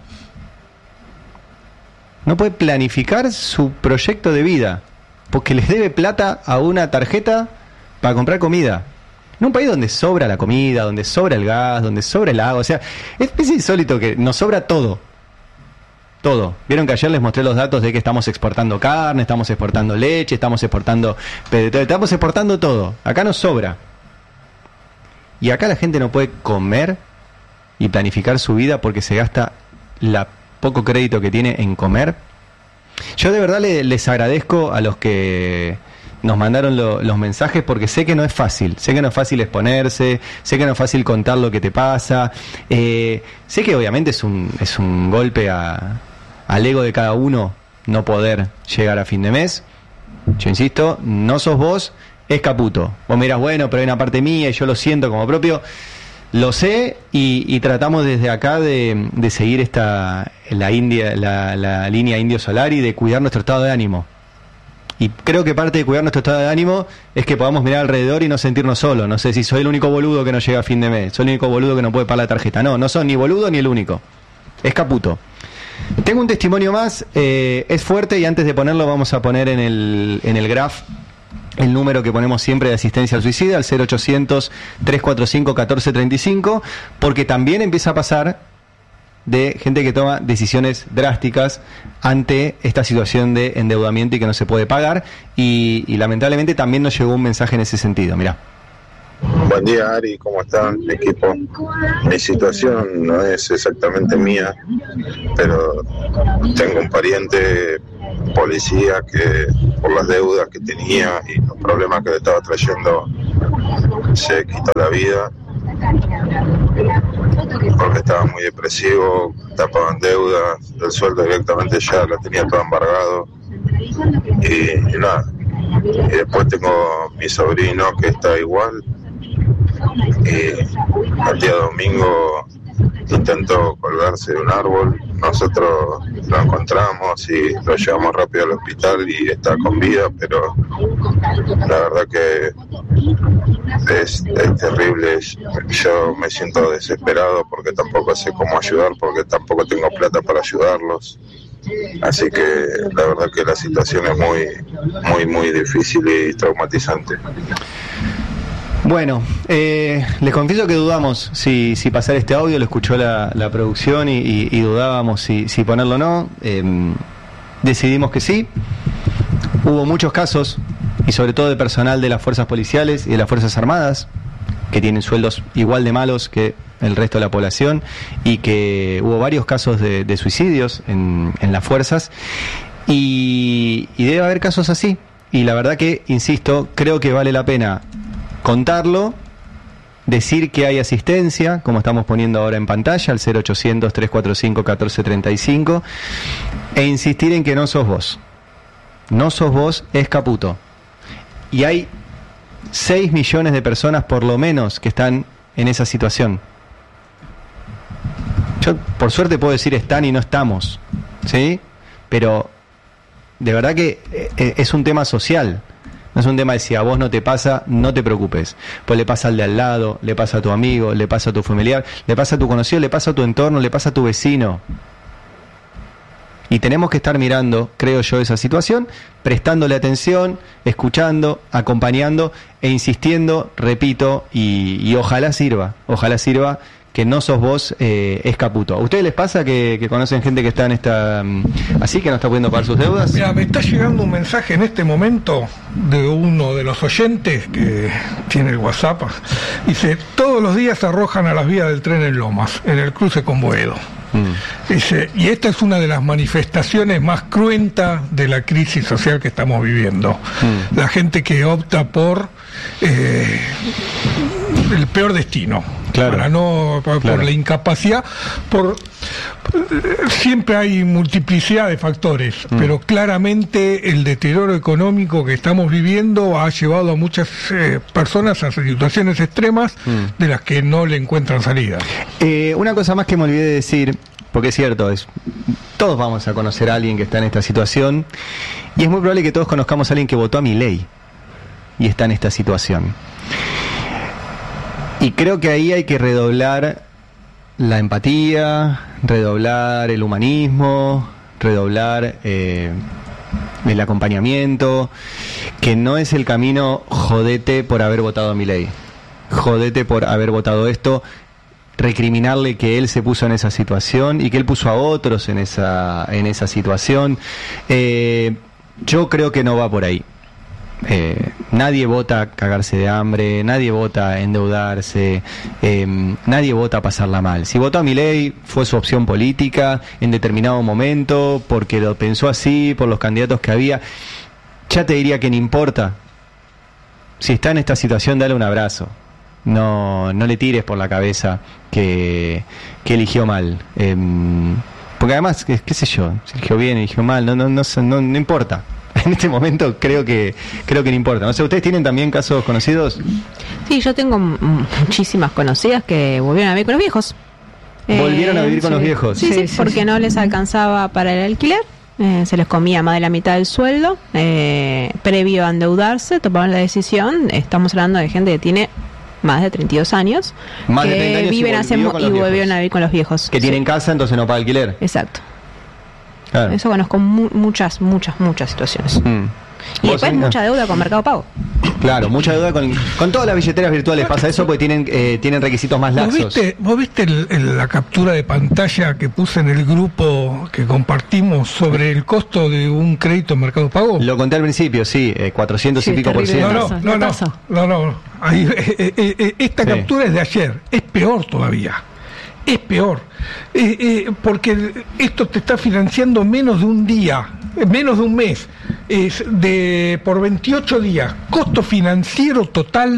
No puede planificar su proyecto de vida porque les debe plata a una tarjeta para comprar comida. En un país donde sobra la comida, donde sobra el gas, donde sobra el agua, o sea, es, es insólito que nos sobra todo. Todo. Vieron que ayer les mostré los datos de que estamos exportando carne, estamos exportando leche, estamos exportando estamos exportando todo. Acá nos sobra. Y acá la gente no puede comer y planificar su vida porque se gasta la poco crédito que tiene en comer. Yo de verdad le, les agradezco a los que nos mandaron lo, los mensajes, porque sé que no es fácil, sé que no es fácil exponerse, sé que no es fácil contar lo que te pasa, eh, sé que obviamente es un, es un golpe a, al ego de cada uno no poder llegar a fin de mes. Yo insisto, no sos vos, es Caputo. Vos mirás, bueno, pero hay una parte mía y yo lo siento como propio. Lo sé y, y tratamos desde acá de, de seguir esta la, India, la, la línea Indio Solar y de cuidar nuestro estado de ánimo. Y creo que parte de cuidar nuestro estado de ánimo es que podamos mirar alrededor y no sentirnos solos. No sé si soy el único boludo que no llega a fin de mes, soy el único boludo que no puede pagar la tarjeta. No, no son ni boludo ni el único. Es Caputo. Tengo un testimonio más, eh, es fuerte, y antes de ponerlo vamos a poner en el, en el graph el número que ponemos siempre de asistencia al suicida, al cero ochocientos, trescientos cuarenta y cinco, catorce treinta y cinco, porque también empieza a pasar de gente que toma decisiones drásticas ante esta situación de endeudamiento y que no se puede pagar, y, y lamentablemente también nos llegó un mensaje en ese sentido. Mirá. Buen día, Ari, ¿cómo están, equipo? Mi situación no es exactamente mía, pero tengo un pariente policía que por las deudas que tenía y los problemas que le estaba trayendo se quitó la vida porque estaba muy depresivo, tapaban deudas, el sueldo directamente ya lo tenía todo embargado y, y nada. Y después tengo mi sobrino que está igual. Y el día domingo intentó colgarse de un árbol, nosotros lo encontramos y lo llevamos rápido al hospital y está con vida, pero la verdad que es, es terrible. Yo me siento desesperado porque tampoco sé cómo ayudar, porque tampoco tengo plata para ayudarlos, así que la verdad que la situación es muy, muy, muy difícil y traumatizante. Bueno, eh, les confieso que dudamos si, si pasar este audio, lo escuchó la, la producción y, y, y dudábamos si, si ponerlo o no. Eh, decidimos que sí. Hubo muchos casos, y sobre todo de personal de las fuerzas policiales y de las fuerzas armadas, que tienen sueldos igual de malos que el resto de la población, y que hubo varios casos de, de suicidios en, en las fuerzas, y, y debe haber casos así. Y la verdad que, insisto, creo que vale la pena contarlo, decir que hay asistencia, como estamos poniendo ahora en pantalla, al cero ochocientos, tres cuatro cinco, uno cuatro tres cinco, e insistir en que no sos vos. No sos vos, es Caputo. Y hay seis millones de personas, por lo menos, que están en esa situación. Yo, por suerte, puedo decir están y no estamos, ¿sí? Pero, de verdad que es un tema social. No es un tema de si a vos no te pasa, no te preocupes. Pues le pasa al de al lado, le pasa a tu amigo, le pasa a tu familiar, le pasa a tu conocido, le pasa a tu entorno, le pasa a tu vecino. Y tenemos que estar mirando, creo yo, esa situación, prestándole atención, escuchando, acompañando e insistiendo, repito, y, y ojalá sirva, ojalá sirva que no sos vos, eh, es Caputo. ¿A ustedes les pasa que, que conocen gente que está en esta um, así, que no está pudiendo pagar sus deudas? Mira, me está llegando un mensaje en este momento de uno de los oyentes que tiene el WhatsApp. Dice, todos los días se arrojan a las vías del tren en Lomas, en el cruce con Boedo. Mm. Dice, y esta es una de las manifestaciones más cruentas de la crisis social que estamos viviendo. Mm. La gente que opta por eh, el peor destino. Claro. Para no, por, claro. por la incapacidad, por siempre hay multiplicidad de factores, mm. pero claramente el deterioro económico que estamos viviendo ha llevado a muchas eh, personas a situaciones extremas mm. de las que no le encuentran salida. Eh, una cosa más que me olvidé de decir, porque es cierto, es todos vamos a conocer a alguien que está en esta situación, y es muy probable que todos conozcamos a alguien que votó a Milei y está en esta situación. Y creo que ahí hay que redoblar la empatía, redoblar el humanismo, redoblar eh, el acompañamiento, que no es el camino jodete por haber votado a Milei, jodete por haber votado esto, recriminarle que él se puso en esa situación y que él puso a otros en esa, en esa situación. Eh, yo creo que no va por ahí. Eh, nadie vota cagarse de hambre, nadie vota endeudarse, eh, nadie vota pasarla mal. Si votó a Milei fue su opción política en determinado momento, porque lo pensó así, por los candidatos que había. Ya te diría que no importa. Si está en esta situación, dale un abrazo. No, no le tires por la cabeza que, que eligió mal. Eh, porque además, qué, qué sé yo, si eligió bien, eligió mal, no, no, no, no, no importa. En este momento creo que creo que no importa. No sé, ¿ustedes tienen también casos conocidos? Sí, yo tengo m- muchísimas conocidas que volvieron a vivir con los viejos. ¿Volvieron eh, a vivir con sí. los viejos? Sí, sí, sí, porque sí. no les alcanzaba para el alquiler. Eh, se les comía más de la mitad del sueldo. Eh, previo a endeudarse, tomaron la decisión. Estamos hablando de gente que tiene más de treinta y dos años. Más que de treinta años viven y, hace mo- y volvieron a vivir con los viejos. Que sí. tienen casa, entonces no paga alquiler. Exacto. Claro. Eso conozco mu- muchas, muchas, muchas situaciones. Mm. Y después mucha deuda con Mercado Pago. Claro, mucha deuda con, con todas las billeteras virtuales pasa eso porque tienen eh, tienen requisitos más ¿Vos laxos. viste, vos viste el- el- la captura de pantalla que puse en el grupo que compartimos sobre el costo de un crédito en Mercado Pago? Lo conté al principio, sí, eh, cuatrocientos Sí, y pico por terrible. ciento. No, no, no, no, no, no. Ahí, eh, eh, eh, esta Sí. captura es de ayer, es peor todavía. Es peor, eh, eh, porque esto te está financiando menos de un día, eh, menos de un mes, es de por veintiocho días. Costo financiero total,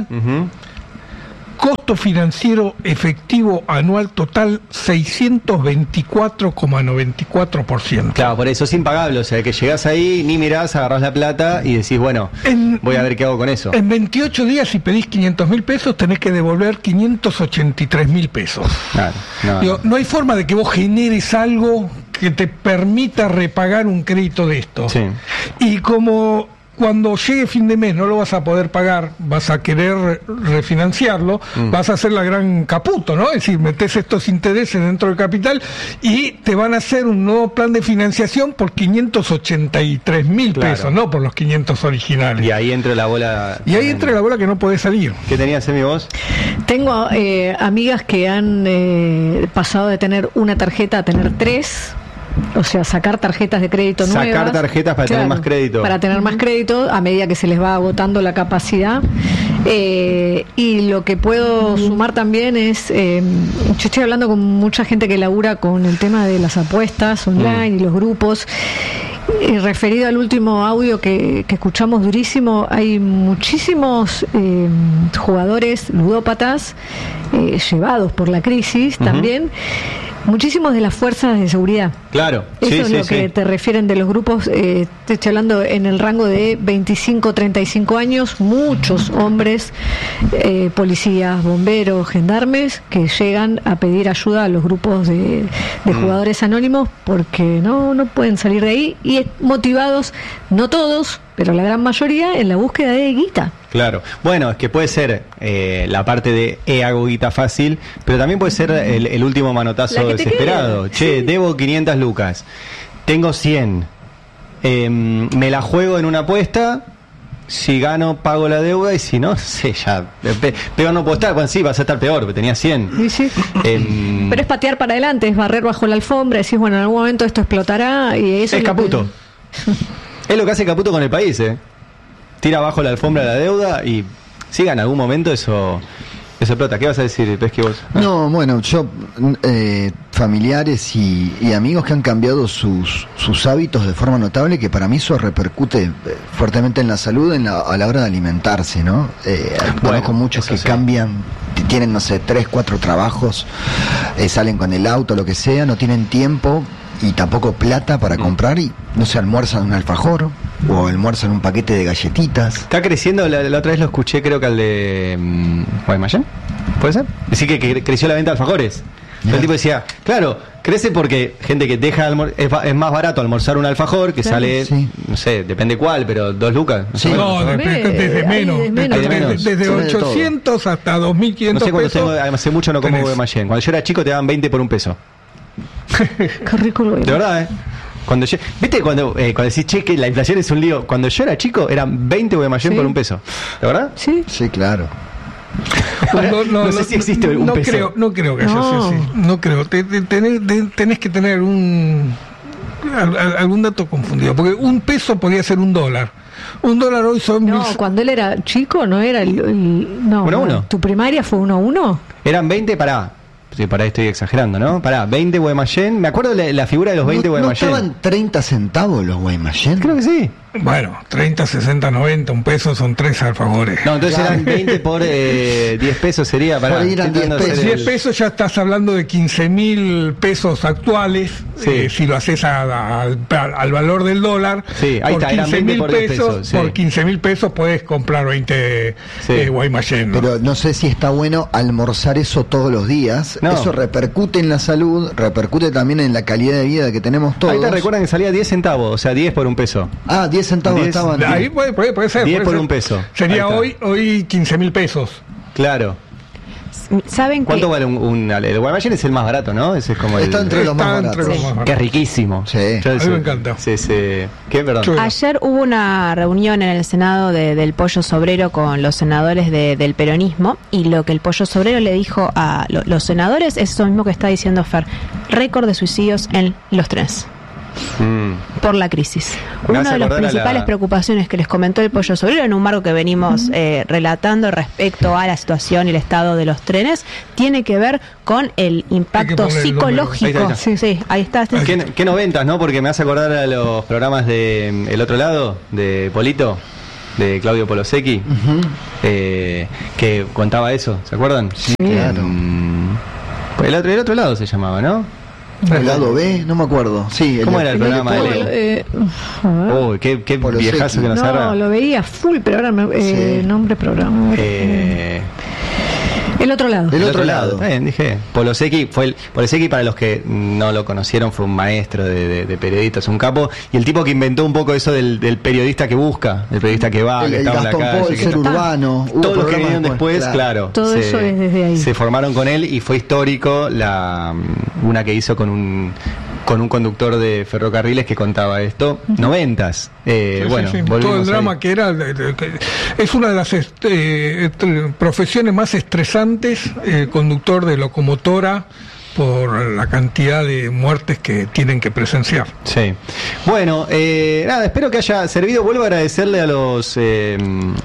costo financiero efectivo anual total seiscientos veinticuatro coma noventa y cuatro por ciento. Claro, por eso es impagable, o sea, que llegás ahí, ni mirás, agarrás la plata y decís, bueno, voy a ver qué hago con eso. En veintiocho días, si pedís quinientos mil pesos, tenés que devolver quinientos ochenta y tres mil pesos. Claro, no, Digo, no hay forma de que vos generes algo que te permita repagar un crédito de esto. Sí. Y como cuando llegue fin de mes no lo vas a poder pagar, vas a querer refinanciarlo, Mm. vas a hacer la gran caputo, ¿no? Es decir, metes estos intereses dentro del capital y te van a hacer un nuevo plan de financiación por quinientos ochenta y tres mil Claro. pesos, no por los quinientos originales. Y ahí entra la bola. Y ahí entra la bola que no podés salir. ¿Qué tenías, Emi, vos? Tengo eh, amigas que han eh, pasado de tener una tarjeta a tener tres. O sea, sacar tarjetas de crédito nuevas. Sacar tarjetas para tener más crédito. Para tener más crédito a medida que se les va agotando la capacidad. Eh, y lo que puedo sumar también es, eh, yo estoy hablando con mucha gente que labura con el tema de las apuestas online y los grupos. Y referido al último audio que, que escuchamos durísimo, hay muchísimos eh, jugadores ludópatas eh, llevados por la crisis Ujú. también. Muchísimos de las fuerzas de seguridad. Claro, Eso sí, es sí, lo que sí. te refieren de los grupos. Eh, te estoy hablando en el rango de veinticinco a treinta y cinco años. Muchos hombres, eh, policías, bomberos, gendarmes, que llegan a pedir ayuda a los grupos de, de Mm. jugadores anónimos porque no, no pueden salir de ahí. Y es- motivados, no todos, pero la gran mayoría, en la búsqueda de guita. Claro. Bueno, es que puede ser eh, la parte de eh, hago guita fácil, pero también puede ser el, el último La manotazo que te desesperado. queda, Che, sí. debo quinientas lucas, tengo cien, eh, me la juego en una apuesta, si gano pago la deuda y si no, sé, ya, pe- peor no puedo estar. Bueno, sí, vas a estar peor, porque tenía cien. Sí, sí. Em, Pero es patear para adelante, es barrer bajo la alfombra, decís, bueno, en algún momento esto explotará y eso es lo que- Caputo. Es lo que hace Caputo con el país, ¿eh? Tira abajo la alfombra la deuda y siga en algún momento eso, eso explota. ¿Qué vas a decir, Pesqui, vos? No, bueno, yo, eh, familiares y, y amigos que han cambiado sus, sus hábitos de forma notable, que para mí eso repercute eh, fuertemente en la salud en la- a la hora de alimentarse, ¿no? Eh, conozco muchos eso que sí. cambian, t- tienen, no sé, tres, cuatro trabajos, eh, salen con el auto, lo que sea, no tienen tiempo y tampoco plata para comprar y no se almuerzan un alfajor o almuerzan un paquete de galletitas. Está creciendo, la, la otra vez lo escuché, creo que al de mm, Guaymallén, ¿puede ser? Decir que, que creció la venta de alfajores. El tipo decía, claro, crece porque gente que deja almor- es, ba- es más barato almorzar un alfajor que Claro. sale, Sí. no sé, depende cuál, pero dos lucas. Sí. No, de- de- desde menos, Hay de desde, menos. desde Sí, de todo. ochocientos hasta dos mil No quinientos sé cuánto pesos. tengo, hace mucho no como tenés. Guaymallén. Cuando yo era chico te daban veinte por un peso. Qué rico lo De verdad, ¿eh? Cuando yo, ¿viste cuando, eh, cuando decís, che, que la inflación es un lío? Cuando yo era chico eran veinte Guaymallén Sí. por un peso. ¿De verdad? Sí. Sí, claro. No, No sé si existe un no peso. Creo, no creo que haya No. sido así. No creo. Te- te- tenés, de- tenés que tener un al- al- algún dato confundido. Porque un peso podría ser un dólar. Un dólar hoy son No, mil- cuando él era chico no era el... el- no, Uno a no. uno. ¿Tu primaria fue uno a uno? Eran veinte para... Sí, para estoy exagerando, ¿no? Pará, veinte Guaymallén. Me acuerdo la, la figura de los veinte ¿No, no Guaymallén. estaban treinta centavos los Guaymallén? Creo que sí. Bueno, treinta, sesenta, noventa, un peso son tres alfajores. No, entonces eran veinte por eh, diez pesos sería para... Por ahí eran diez pesos. diez pesos ya estás hablando de quince mil pesos actuales. Sí. eh, si lo haces a- a- al, al valor del dólar. Sí, ahí por está, eran quince veinte mil por diez pesos, pesos, sí. por quince mil pesos puedes comprar veinte eh, Guaymallén. ¿no? Pero no sé si está bueno almorzar eso todos los días. No. Eso repercute en la salud, repercute también en la calidad de vida que tenemos todos. Ahí te recuerdan que salía diez centavos, o sea, diez por un peso. Ah, diez centavos diez- estaban. Ahí puede, puede, puede ser. diez puede por ser. un peso. Sería Ahí está. hoy hoy quince mil pesos. Claro. ¿saben que ¿Cuánto vale un, un el Guaymallén? Es el más barato, ¿no? Ese es como el, Está entre los Está más entre baratos. los más baratos. que es riquísimo. Sí. Yo A mí ese- me encanta. Sí, sí. ¿Qué? Perdón. Yo- ayer hubo una reunión en el Senado de- del Pollo Sobrero con los senadores de- del peronismo y lo que el Pollo Sobrero le dijo a lo- los senadores es eso mismo que está diciendo Fer, récord de suicidios en los trenes Mm. por la crisis. Me Una hace de las acordar a la- principales preocupaciones que les comentó el Pollo Sobrero en un marco que venimos eh, relatando respecto a la situación y el estado de los trenes tiene que ver con el impacto poner el psicológico. número. Ahí está, ahí Sí, sí, ahí está. Este- ¿Qué, qué noventas, ¿no? Porque me hace acordar a los programas de mm, El Otro Lado, de Polito, de Claudio Polosecchi, eh, que contaba eso, ¿se acuerdan? Sí, claro. Mm, el, otro, el Otro Lado se llamaba, ¿no? El lado B, no me acuerdo. Sí, ¿Cómo de- era el de programa de Polo. Leo? Eh, a ver. Uy, qué, qué Polosecchi. viejazo que nos No, agarra. lo veía full, pero ahora me, eh, Sí. nombre programa. Eh, El otro lado. Del otro lado. Está bien, dije. Polosecchi fue el. Polosecchi, para los que no lo conocieron, fue un maestro de, de, de periodistas, un capo. Y el tipo que inventó un poco eso del, del periodista que busca, el periodista que va, El, que el estaba en Gastón la calle. Paul, que ser está- urbano. Hubo Todos los que programas vinieron después, claro. Todo se, eso es desde ahí. Se formaron con él y fue histórico la una que hizo con un con un conductor de ferrocarriles que contaba esto. Noventas. Eh, Sí, bueno, sí, sí. volvimos todo el drama ahí. que era de- de- que- es una de las est- eh, est- profesiones más estresantes, eh, conductor de locomotora, por la cantidad de muertes que tienen que presenciar. Sí. Bueno, eh, nada, espero que haya servido. Vuelvo a agradecerle a los eh,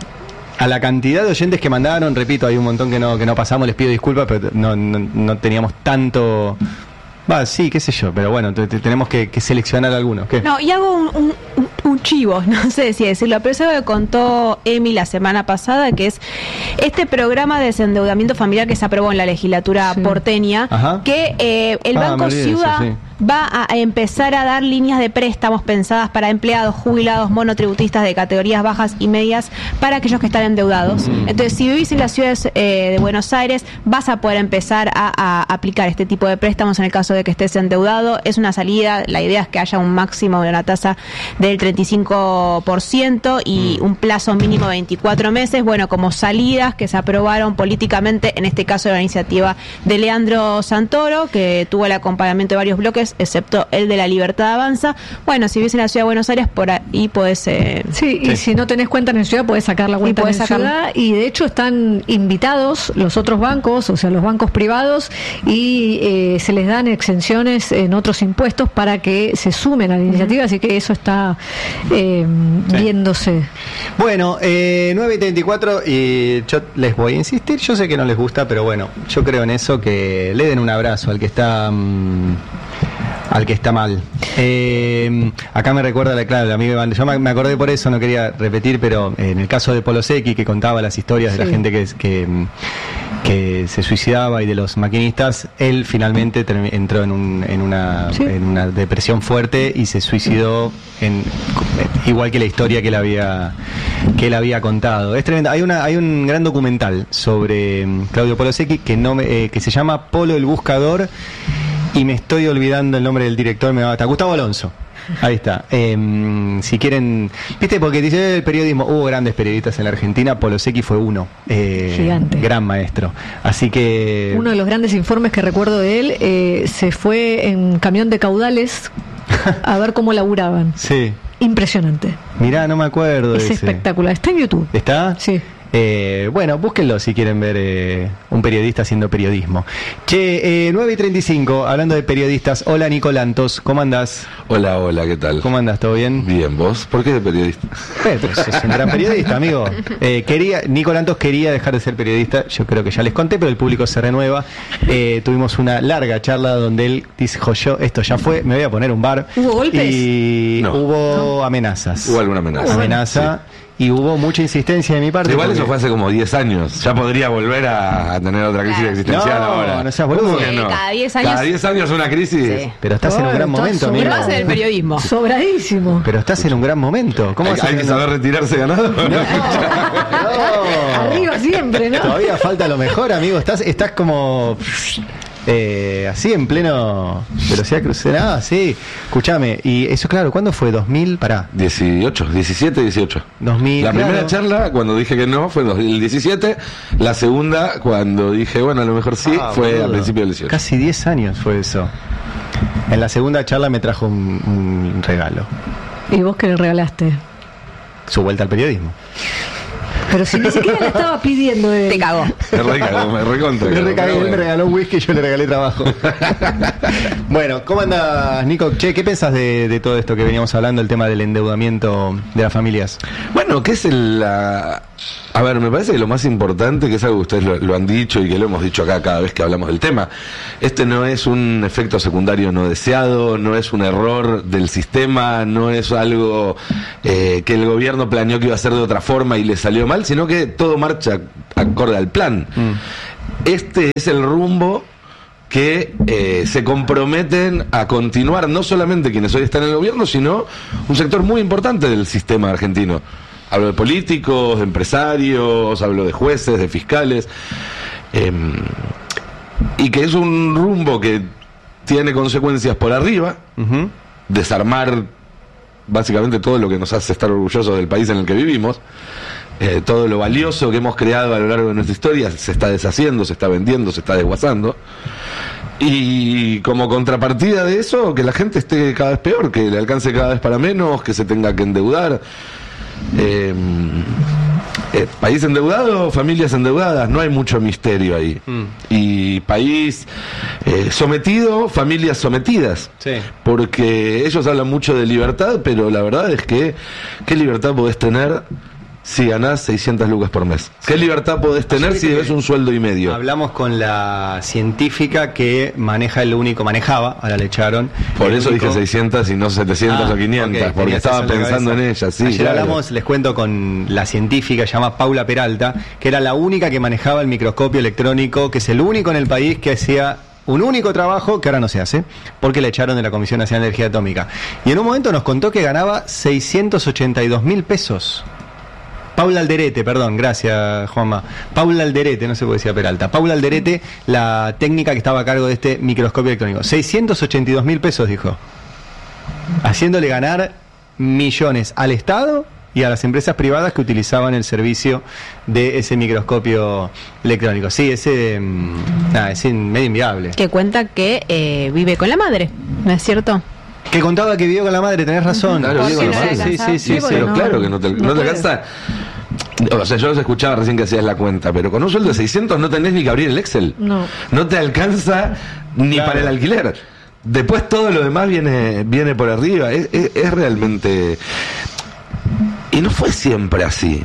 a la cantidad de oyentes que mandaron. Repito, hay un montón que no que no pasamos. Les pido disculpas, pero no, no, no teníamos tanto. Va, sí, qué sé yo, pero bueno, te- te- tenemos que, que seleccionar algunos. ¿Qué? No, y hago un, un- un- un chivo, no sé si decirlo, pero eso que contó Emi la semana pasada, que es este programa de desendeudamiento familiar que se aprobó en la legislatura porteña, Ajá. que eh, el Ah, me Banco olvidé de eso, Ciudad sí. va a empezar a dar líneas de préstamos pensadas para empleados, jubilados, monotributistas de categorías bajas y medias para aquellos que están endeudados. Mm. Entonces, si vivís en las ciudades eh, de Buenos Aires, vas a poder empezar a, a aplicar este tipo de préstamos en el caso de que estés endeudado. Es una salida, la idea es que haya un máximo de una tasa del treinta y cinco por ciento y un plazo mínimo de veinticuatro meses. Bueno, como salidas que se aprobaron políticamente, en este caso la iniciativa de Leandro Santoro, que tuvo el acompañamiento de varios bloques, excepto el de La Libertad Avanza. Bueno, si vives en la ciudad de Buenos Aires, por ahí podés... Eh, Sí, y si no tenés cuenta en ciudad, podés sacar la cuenta podés en sacarla. ciudad. Y de hecho están invitados los otros bancos, o sea, los bancos privados, y eh, se les dan exenciones en otros impuestos para que se sumen a la iniciativa. Así que eso está eh, viéndose. Bueno, eh, nueve y treinta y cuatro y yo les voy a insistir, yo sé que no les gusta, pero bueno, yo creo en eso, que le den un abrazo al que está mm, al que está mal. Eh, acá me recuerda la clave, amigo Iván, yo me, me acordé por eso, no quería repetir, pero en el caso de Polosecchi, que contaba las historias de la Sí. gente que, que, que se suicidaba y de los maquinistas, él finalmente termi- entró en, un, en, una, Sí. en una depresión fuerte y se suicidó en, igual que la historia que él había que él había contado. Es tremendo. Hay una hay un gran documental sobre mm, Claudio Polosecchi que no me- eh, que se llama Polo el Buscador, y me estoy olvidando el nombre del director, me va a matar. Gustavo Alonso. Ahí está. Eh, si quieren, viste, porque dice el periodismo, hubo grandes periodistas en la Argentina, Polosecchi fue uno, eh, Gigante. gran maestro. Así que Uno de los grandes informes que recuerdo de él, eh, se fue en camión de caudales a ver cómo laburaban. sí, Impresionante. mirá, no me acuerdo de Es ese. espectacular. Está en YouTube. ¿Está? Sí. Eh, bueno, búsquenlo si quieren ver eh, un periodista haciendo periodismo. Che, eh, nueve y treinta y cinco, hablando de periodistas. Hola, Nicolantos, ¿cómo andás? Hola, hola, ¿qué tal? ¿Cómo andás? ¿Todo bien? Bien, ¿vos? ¿Por qué de periodista? Eh, pues es un gran periodista, amigo. Eh, quería, Nicolantos quería dejar de ser periodista, yo creo que ya les conté, pero el público se renueva. Eh, tuvimos una larga charla donde él dijo, yo, esto ya fue, me voy a poner un bar. ¿Hubo golpes? Y No. hubo amenazas. Hubo alguna amenaza. Amenaza. Y hubo mucha insistencia de mi parte. Igual porque- eso fue hace como diez años. Ya podría volver a, a tener otra crisis Claro. existencial No, ahora. no seas boludo. ¿Cómo que Sí, no? cada diez años- Cada diez años una crisis. Sí. Pero estás en un Ay, gran estás momento, Y amigo. más en el periodismo. Sobradísimo. Pero estás en un gran momento. ¿Cómo Hay, vas a hay que tener- saber retirarse ganado. No. Arriba siempre, ¿no? Todavía falta lo mejor, amigo. Estás, estás como. Eh, así en pleno velocidad crucera, ah, sí. Escúchame, y eso claro, ¿cuándo fue? ¿dos mil? Pará. dieciocho, diecisiete, dieciocho. dos mil, la claro. primera charla, cuando dije que no, fue en dos mil diecisiete. La segunda, cuando dije, bueno, a lo mejor sí, Ah, fue boludo. al principio del dieciocho. Casi diez años fue eso. En la segunda charla me trajo un, un regalo. ¿Y vos qué le regalaste? Su vuelta al periodismo. Pero si ni siquiera la estaba pidiendo él. Te cagó. Me recagó, me recontra. Me cagó, recagué, pero él me bueno. regaló un whisky y yo le regalé trabajo. Bueno, ¿cómo andas, Nico? Che, ¿qué pensás de, de todo esto que veníamos hablando, el tema del endeudamiento de las familias? Bueno, ¿qué es el, la... A ver, me parece que lo más importante, que es algo que ustedes lo, lo han dicho y que lo hemos dicho acá cada vez que hablamos del tema, este no es un efecto secundario no deseado, no es un error del sistema, no es algo eh, que el gobierno planeó que iba a hacer de otra forma y le salió mal, sino que todo marcha acorde al plan. Mm. Este es el rumbo que eh, se comprometen a continuar no solamente quienes hoy están en el gobierno, sino un sector muy importante del sistema argentino. Hablo de políticos, de empresarios, hablo de jueces, de fiscales, eh, y que es un rumbo que tiene consecuencias por arriba, uh-huh. desarmar básicamente todo lo que nos hace estar orgullosos del país en el que vivimos, eh, todo lo valioso que hemos creado a lo largo de nuestra historia se está deshaciendo, se está vendiendo, se está desguazando. Y como contrapartida de eso, que la gente esté cada vez peor, que le alcance cada vez para menos, que se tenga que endeudar. Eh, eh, país endeudado, familias endeudadas, no hay mucho misterio ahí. Mm. Y país eh, sometido, familias sometidas. Sí. Porque ellos hablan mucho de libertad, pero la verdad es que ¿qué libertad podés tener si ganás seiscientas lucas por mes? ¿Qué libertad podés tener si debes un sueldo y medio? Hablamos con la científica que maneja el único, manejaba, ahora le echaron. Por eso único... dije seiscientas y no setecientas ah, o quinientas, okay, porque estaba pensando en ella. Sí, Ayer claro. hablamos, les cuento, con la científica, se llama Paula Peralta, que era la única que manejaba el microscopio electrónico, que es el único en el país que hacía un único trabajo que ahora no se hace, porque le echaron de la Comisión Nacional de Energía Atómica. Y en un momento nos contó que ganaba seiscientos ochenta y dos mil pesos. Paula Alderete, perdón, gracias Juanma. Paula Alderete, no sé por qué decía Peralta. Paula Alderete, la técnica que estaba a cargo de este microscopio electrónico. seiscientos ochenta y dos mil pesos, dijo. Haciéndole ganar millones al Estado y a las empresas privadas que utilizaban el servicio de ese microscopio electrónico. Sí, ese nada, es medio inviable. Que cuenta que eh, vive con la madre, ¿no es cierto? Que contaba que vivió con la madre, tenés razón. Claro, vivió con la madre. Sí, sí, sí, sí, pero no, claro que no te, no no te alcanza. O sea, yo los escuchaba recién que hacías la cuenta, pero con un sueldo de seiscientos no tenés ni que abrir el Excel. No. No te alcanza ni claro. para el alquiler. Después todo lo demás viene viene por arriba. Es, es, es realmente... Y no fue siempre así.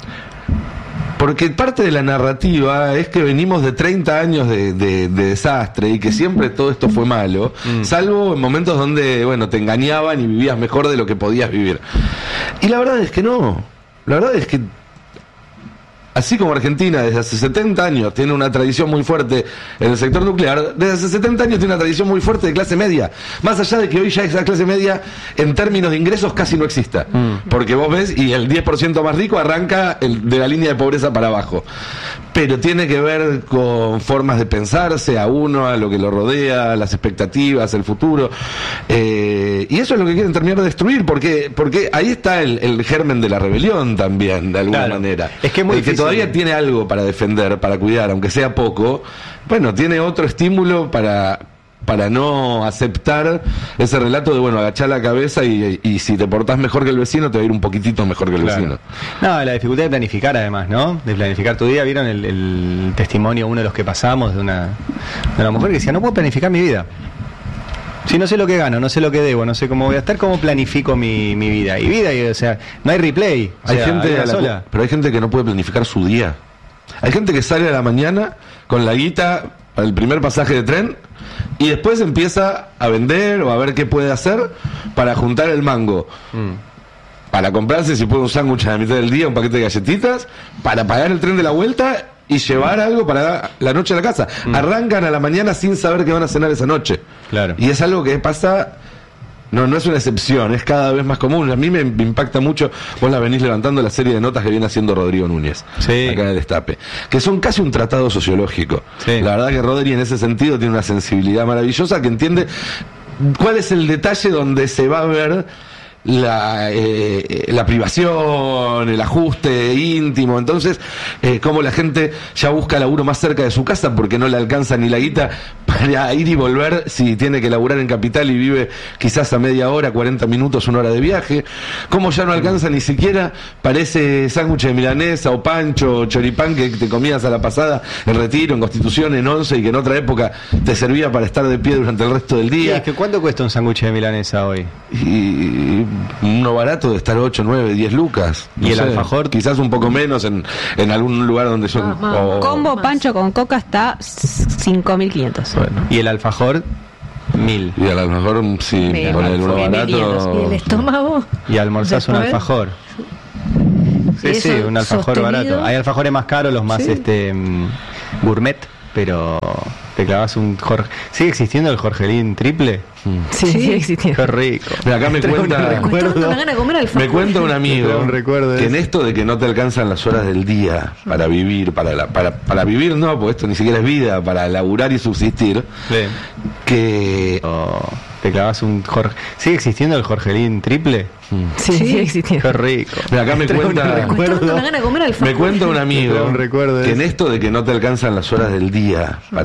Porque parte de la narrativa es que venimos de treinta años de, de, de desastre y que siempre todo esto fue malo, mm. salvo en momentos donde, bueno, te engañaban y vivías mejor de lo que podías vivir. Y la verdad es que no. La verdad es que así como Argentina desde hace setenta años tiene una tradición muy fuerte en el sector nuclear, desde hace setenta años tiene una tradición muy fuerte de clase media, más allá de que hoy ya esa clase media en términos de ingresos casi no exista, mm. porque vos ves y el diez por ciento más rico arranca el, de la línea de pobreza para abajo, pero tiene que ver con formas de pensarse a uno, a lo que lo rodea, las expectativas, el futuro, eh, y eso es lo que quieren terminar de destruir, porque, porque ahí está el, el germen de la rebelión también, de alguna claro. manera. Es que es muy el que todavía tiene algo para defender, para cuidar, aunque sea poco, bueno, tiene otro estímulo para para no aceptar ese relato de, bueno, agachar la cabeza y, y si te portás mejor que el vecino, te va a ir un poquitito mejor que el claro. vecino. No, la dificultad de planificar además, ¿no? De planificar tu día. ¿Vieron el, el testimonio, uno de los que pasamos, de una, de una mujer que decía, no puedo planificar mi vida? Si no sé lo que gano, no sé lo que debo, no sé cómo voy a estar, ¿cómo planifico mi, mi vida? Y vida, y, o sea, no hay replay. Hay sea, gente hay la, sola. Pero hay gente que no puede planificar su día. Hay gente que sale a la mañana con la guita para el primer pasaje de tren y después empieza a vender o a ver qué puede hacer para juntar el mango. Mm. Para comprarse, si puede, un sándwich a la mitad del día, un paquete de galletitas, para pagar el tren de la vuelta y llevar algo para la noche a la casa. Mm. Arrancan a la mañana sin saber qué van a cenar esa noche. Claro. Y es algo que pasa No, no es una excepción, es cada vez más común. A mí me, me impacta mucho, vos la venís levantando, la serie de notas que viene haciendo Rodrigo Núñez, sí. acá en el Destape, que son casi un tratado sociológico. Sí. La verdad que Rodri en ese sentido tiene una sensibilidad maravillosa que entiende cuál es el detalle donde se va a ver la, eh, la privación, el ajuste íntimo. Entonces, eh, como la gente ya busca laburo más cerca de su casa porque no le alcanza ni la guita para ir y volver si tiene que laburar en Capital y vive quizás a media hora, cuarenta minutos, una hora de viaje. Como ya no alcanza ni siquiera para ese sándwich de milanesa o pancho o choripán que te comías a la pasada en Retiro, en Constitución, en Once, y que en otra época te servía para estar de pie durante el resto del día. Sí, es que ¿cuánto cuesta un sándwich de milanesa hoy? Y uno barato de estar ocho, nueve, diez lucas. No ¿Y el sé, alfajor? Quizás un poco menos en, en algún lugar donde son... Ah, o- Combo pancho con coca está cinco mil quinientos. Bueno. ¿Y el alfajor? Mil. Y a lo mejor, sí, Mil. con el uno Mil quinientos. barato... ¿Y el estómago? Y almorzás un Después- alfajor. Sí, ¿Y sí, eso un alfajor sostenido? barato. Hay alfajores más caros, los más Sí. este mm, gourmet, pero te clavas un Jorge. ¿Sigue existiendo el Jorgelín triple? Sí, Sí. sí, existiendo. Qué rico. Mira, acá me Trae un cuenta... Me está dando una gana de comer alfajor. Me cuenta un amigo Me trae un recuerdo de que en eso. esto de que no te alcanzan las horas del día para vivir, para la, para, para vivir no, porque esto ni siquiera es vida, para laburar y subsistir, Sí. que... O te clavas un Jorge. ¿Sigue existiendo el Jorgelín triple? Sí, sí, existiendo. Qué rico. Mira, acá me Trae un cuenta... Me está dando recuerdo. una gana de comer alfajor. Me cuenta un Me amigo trae un recuerdo de que en eso. esto de que no te alcanzan las horas del día para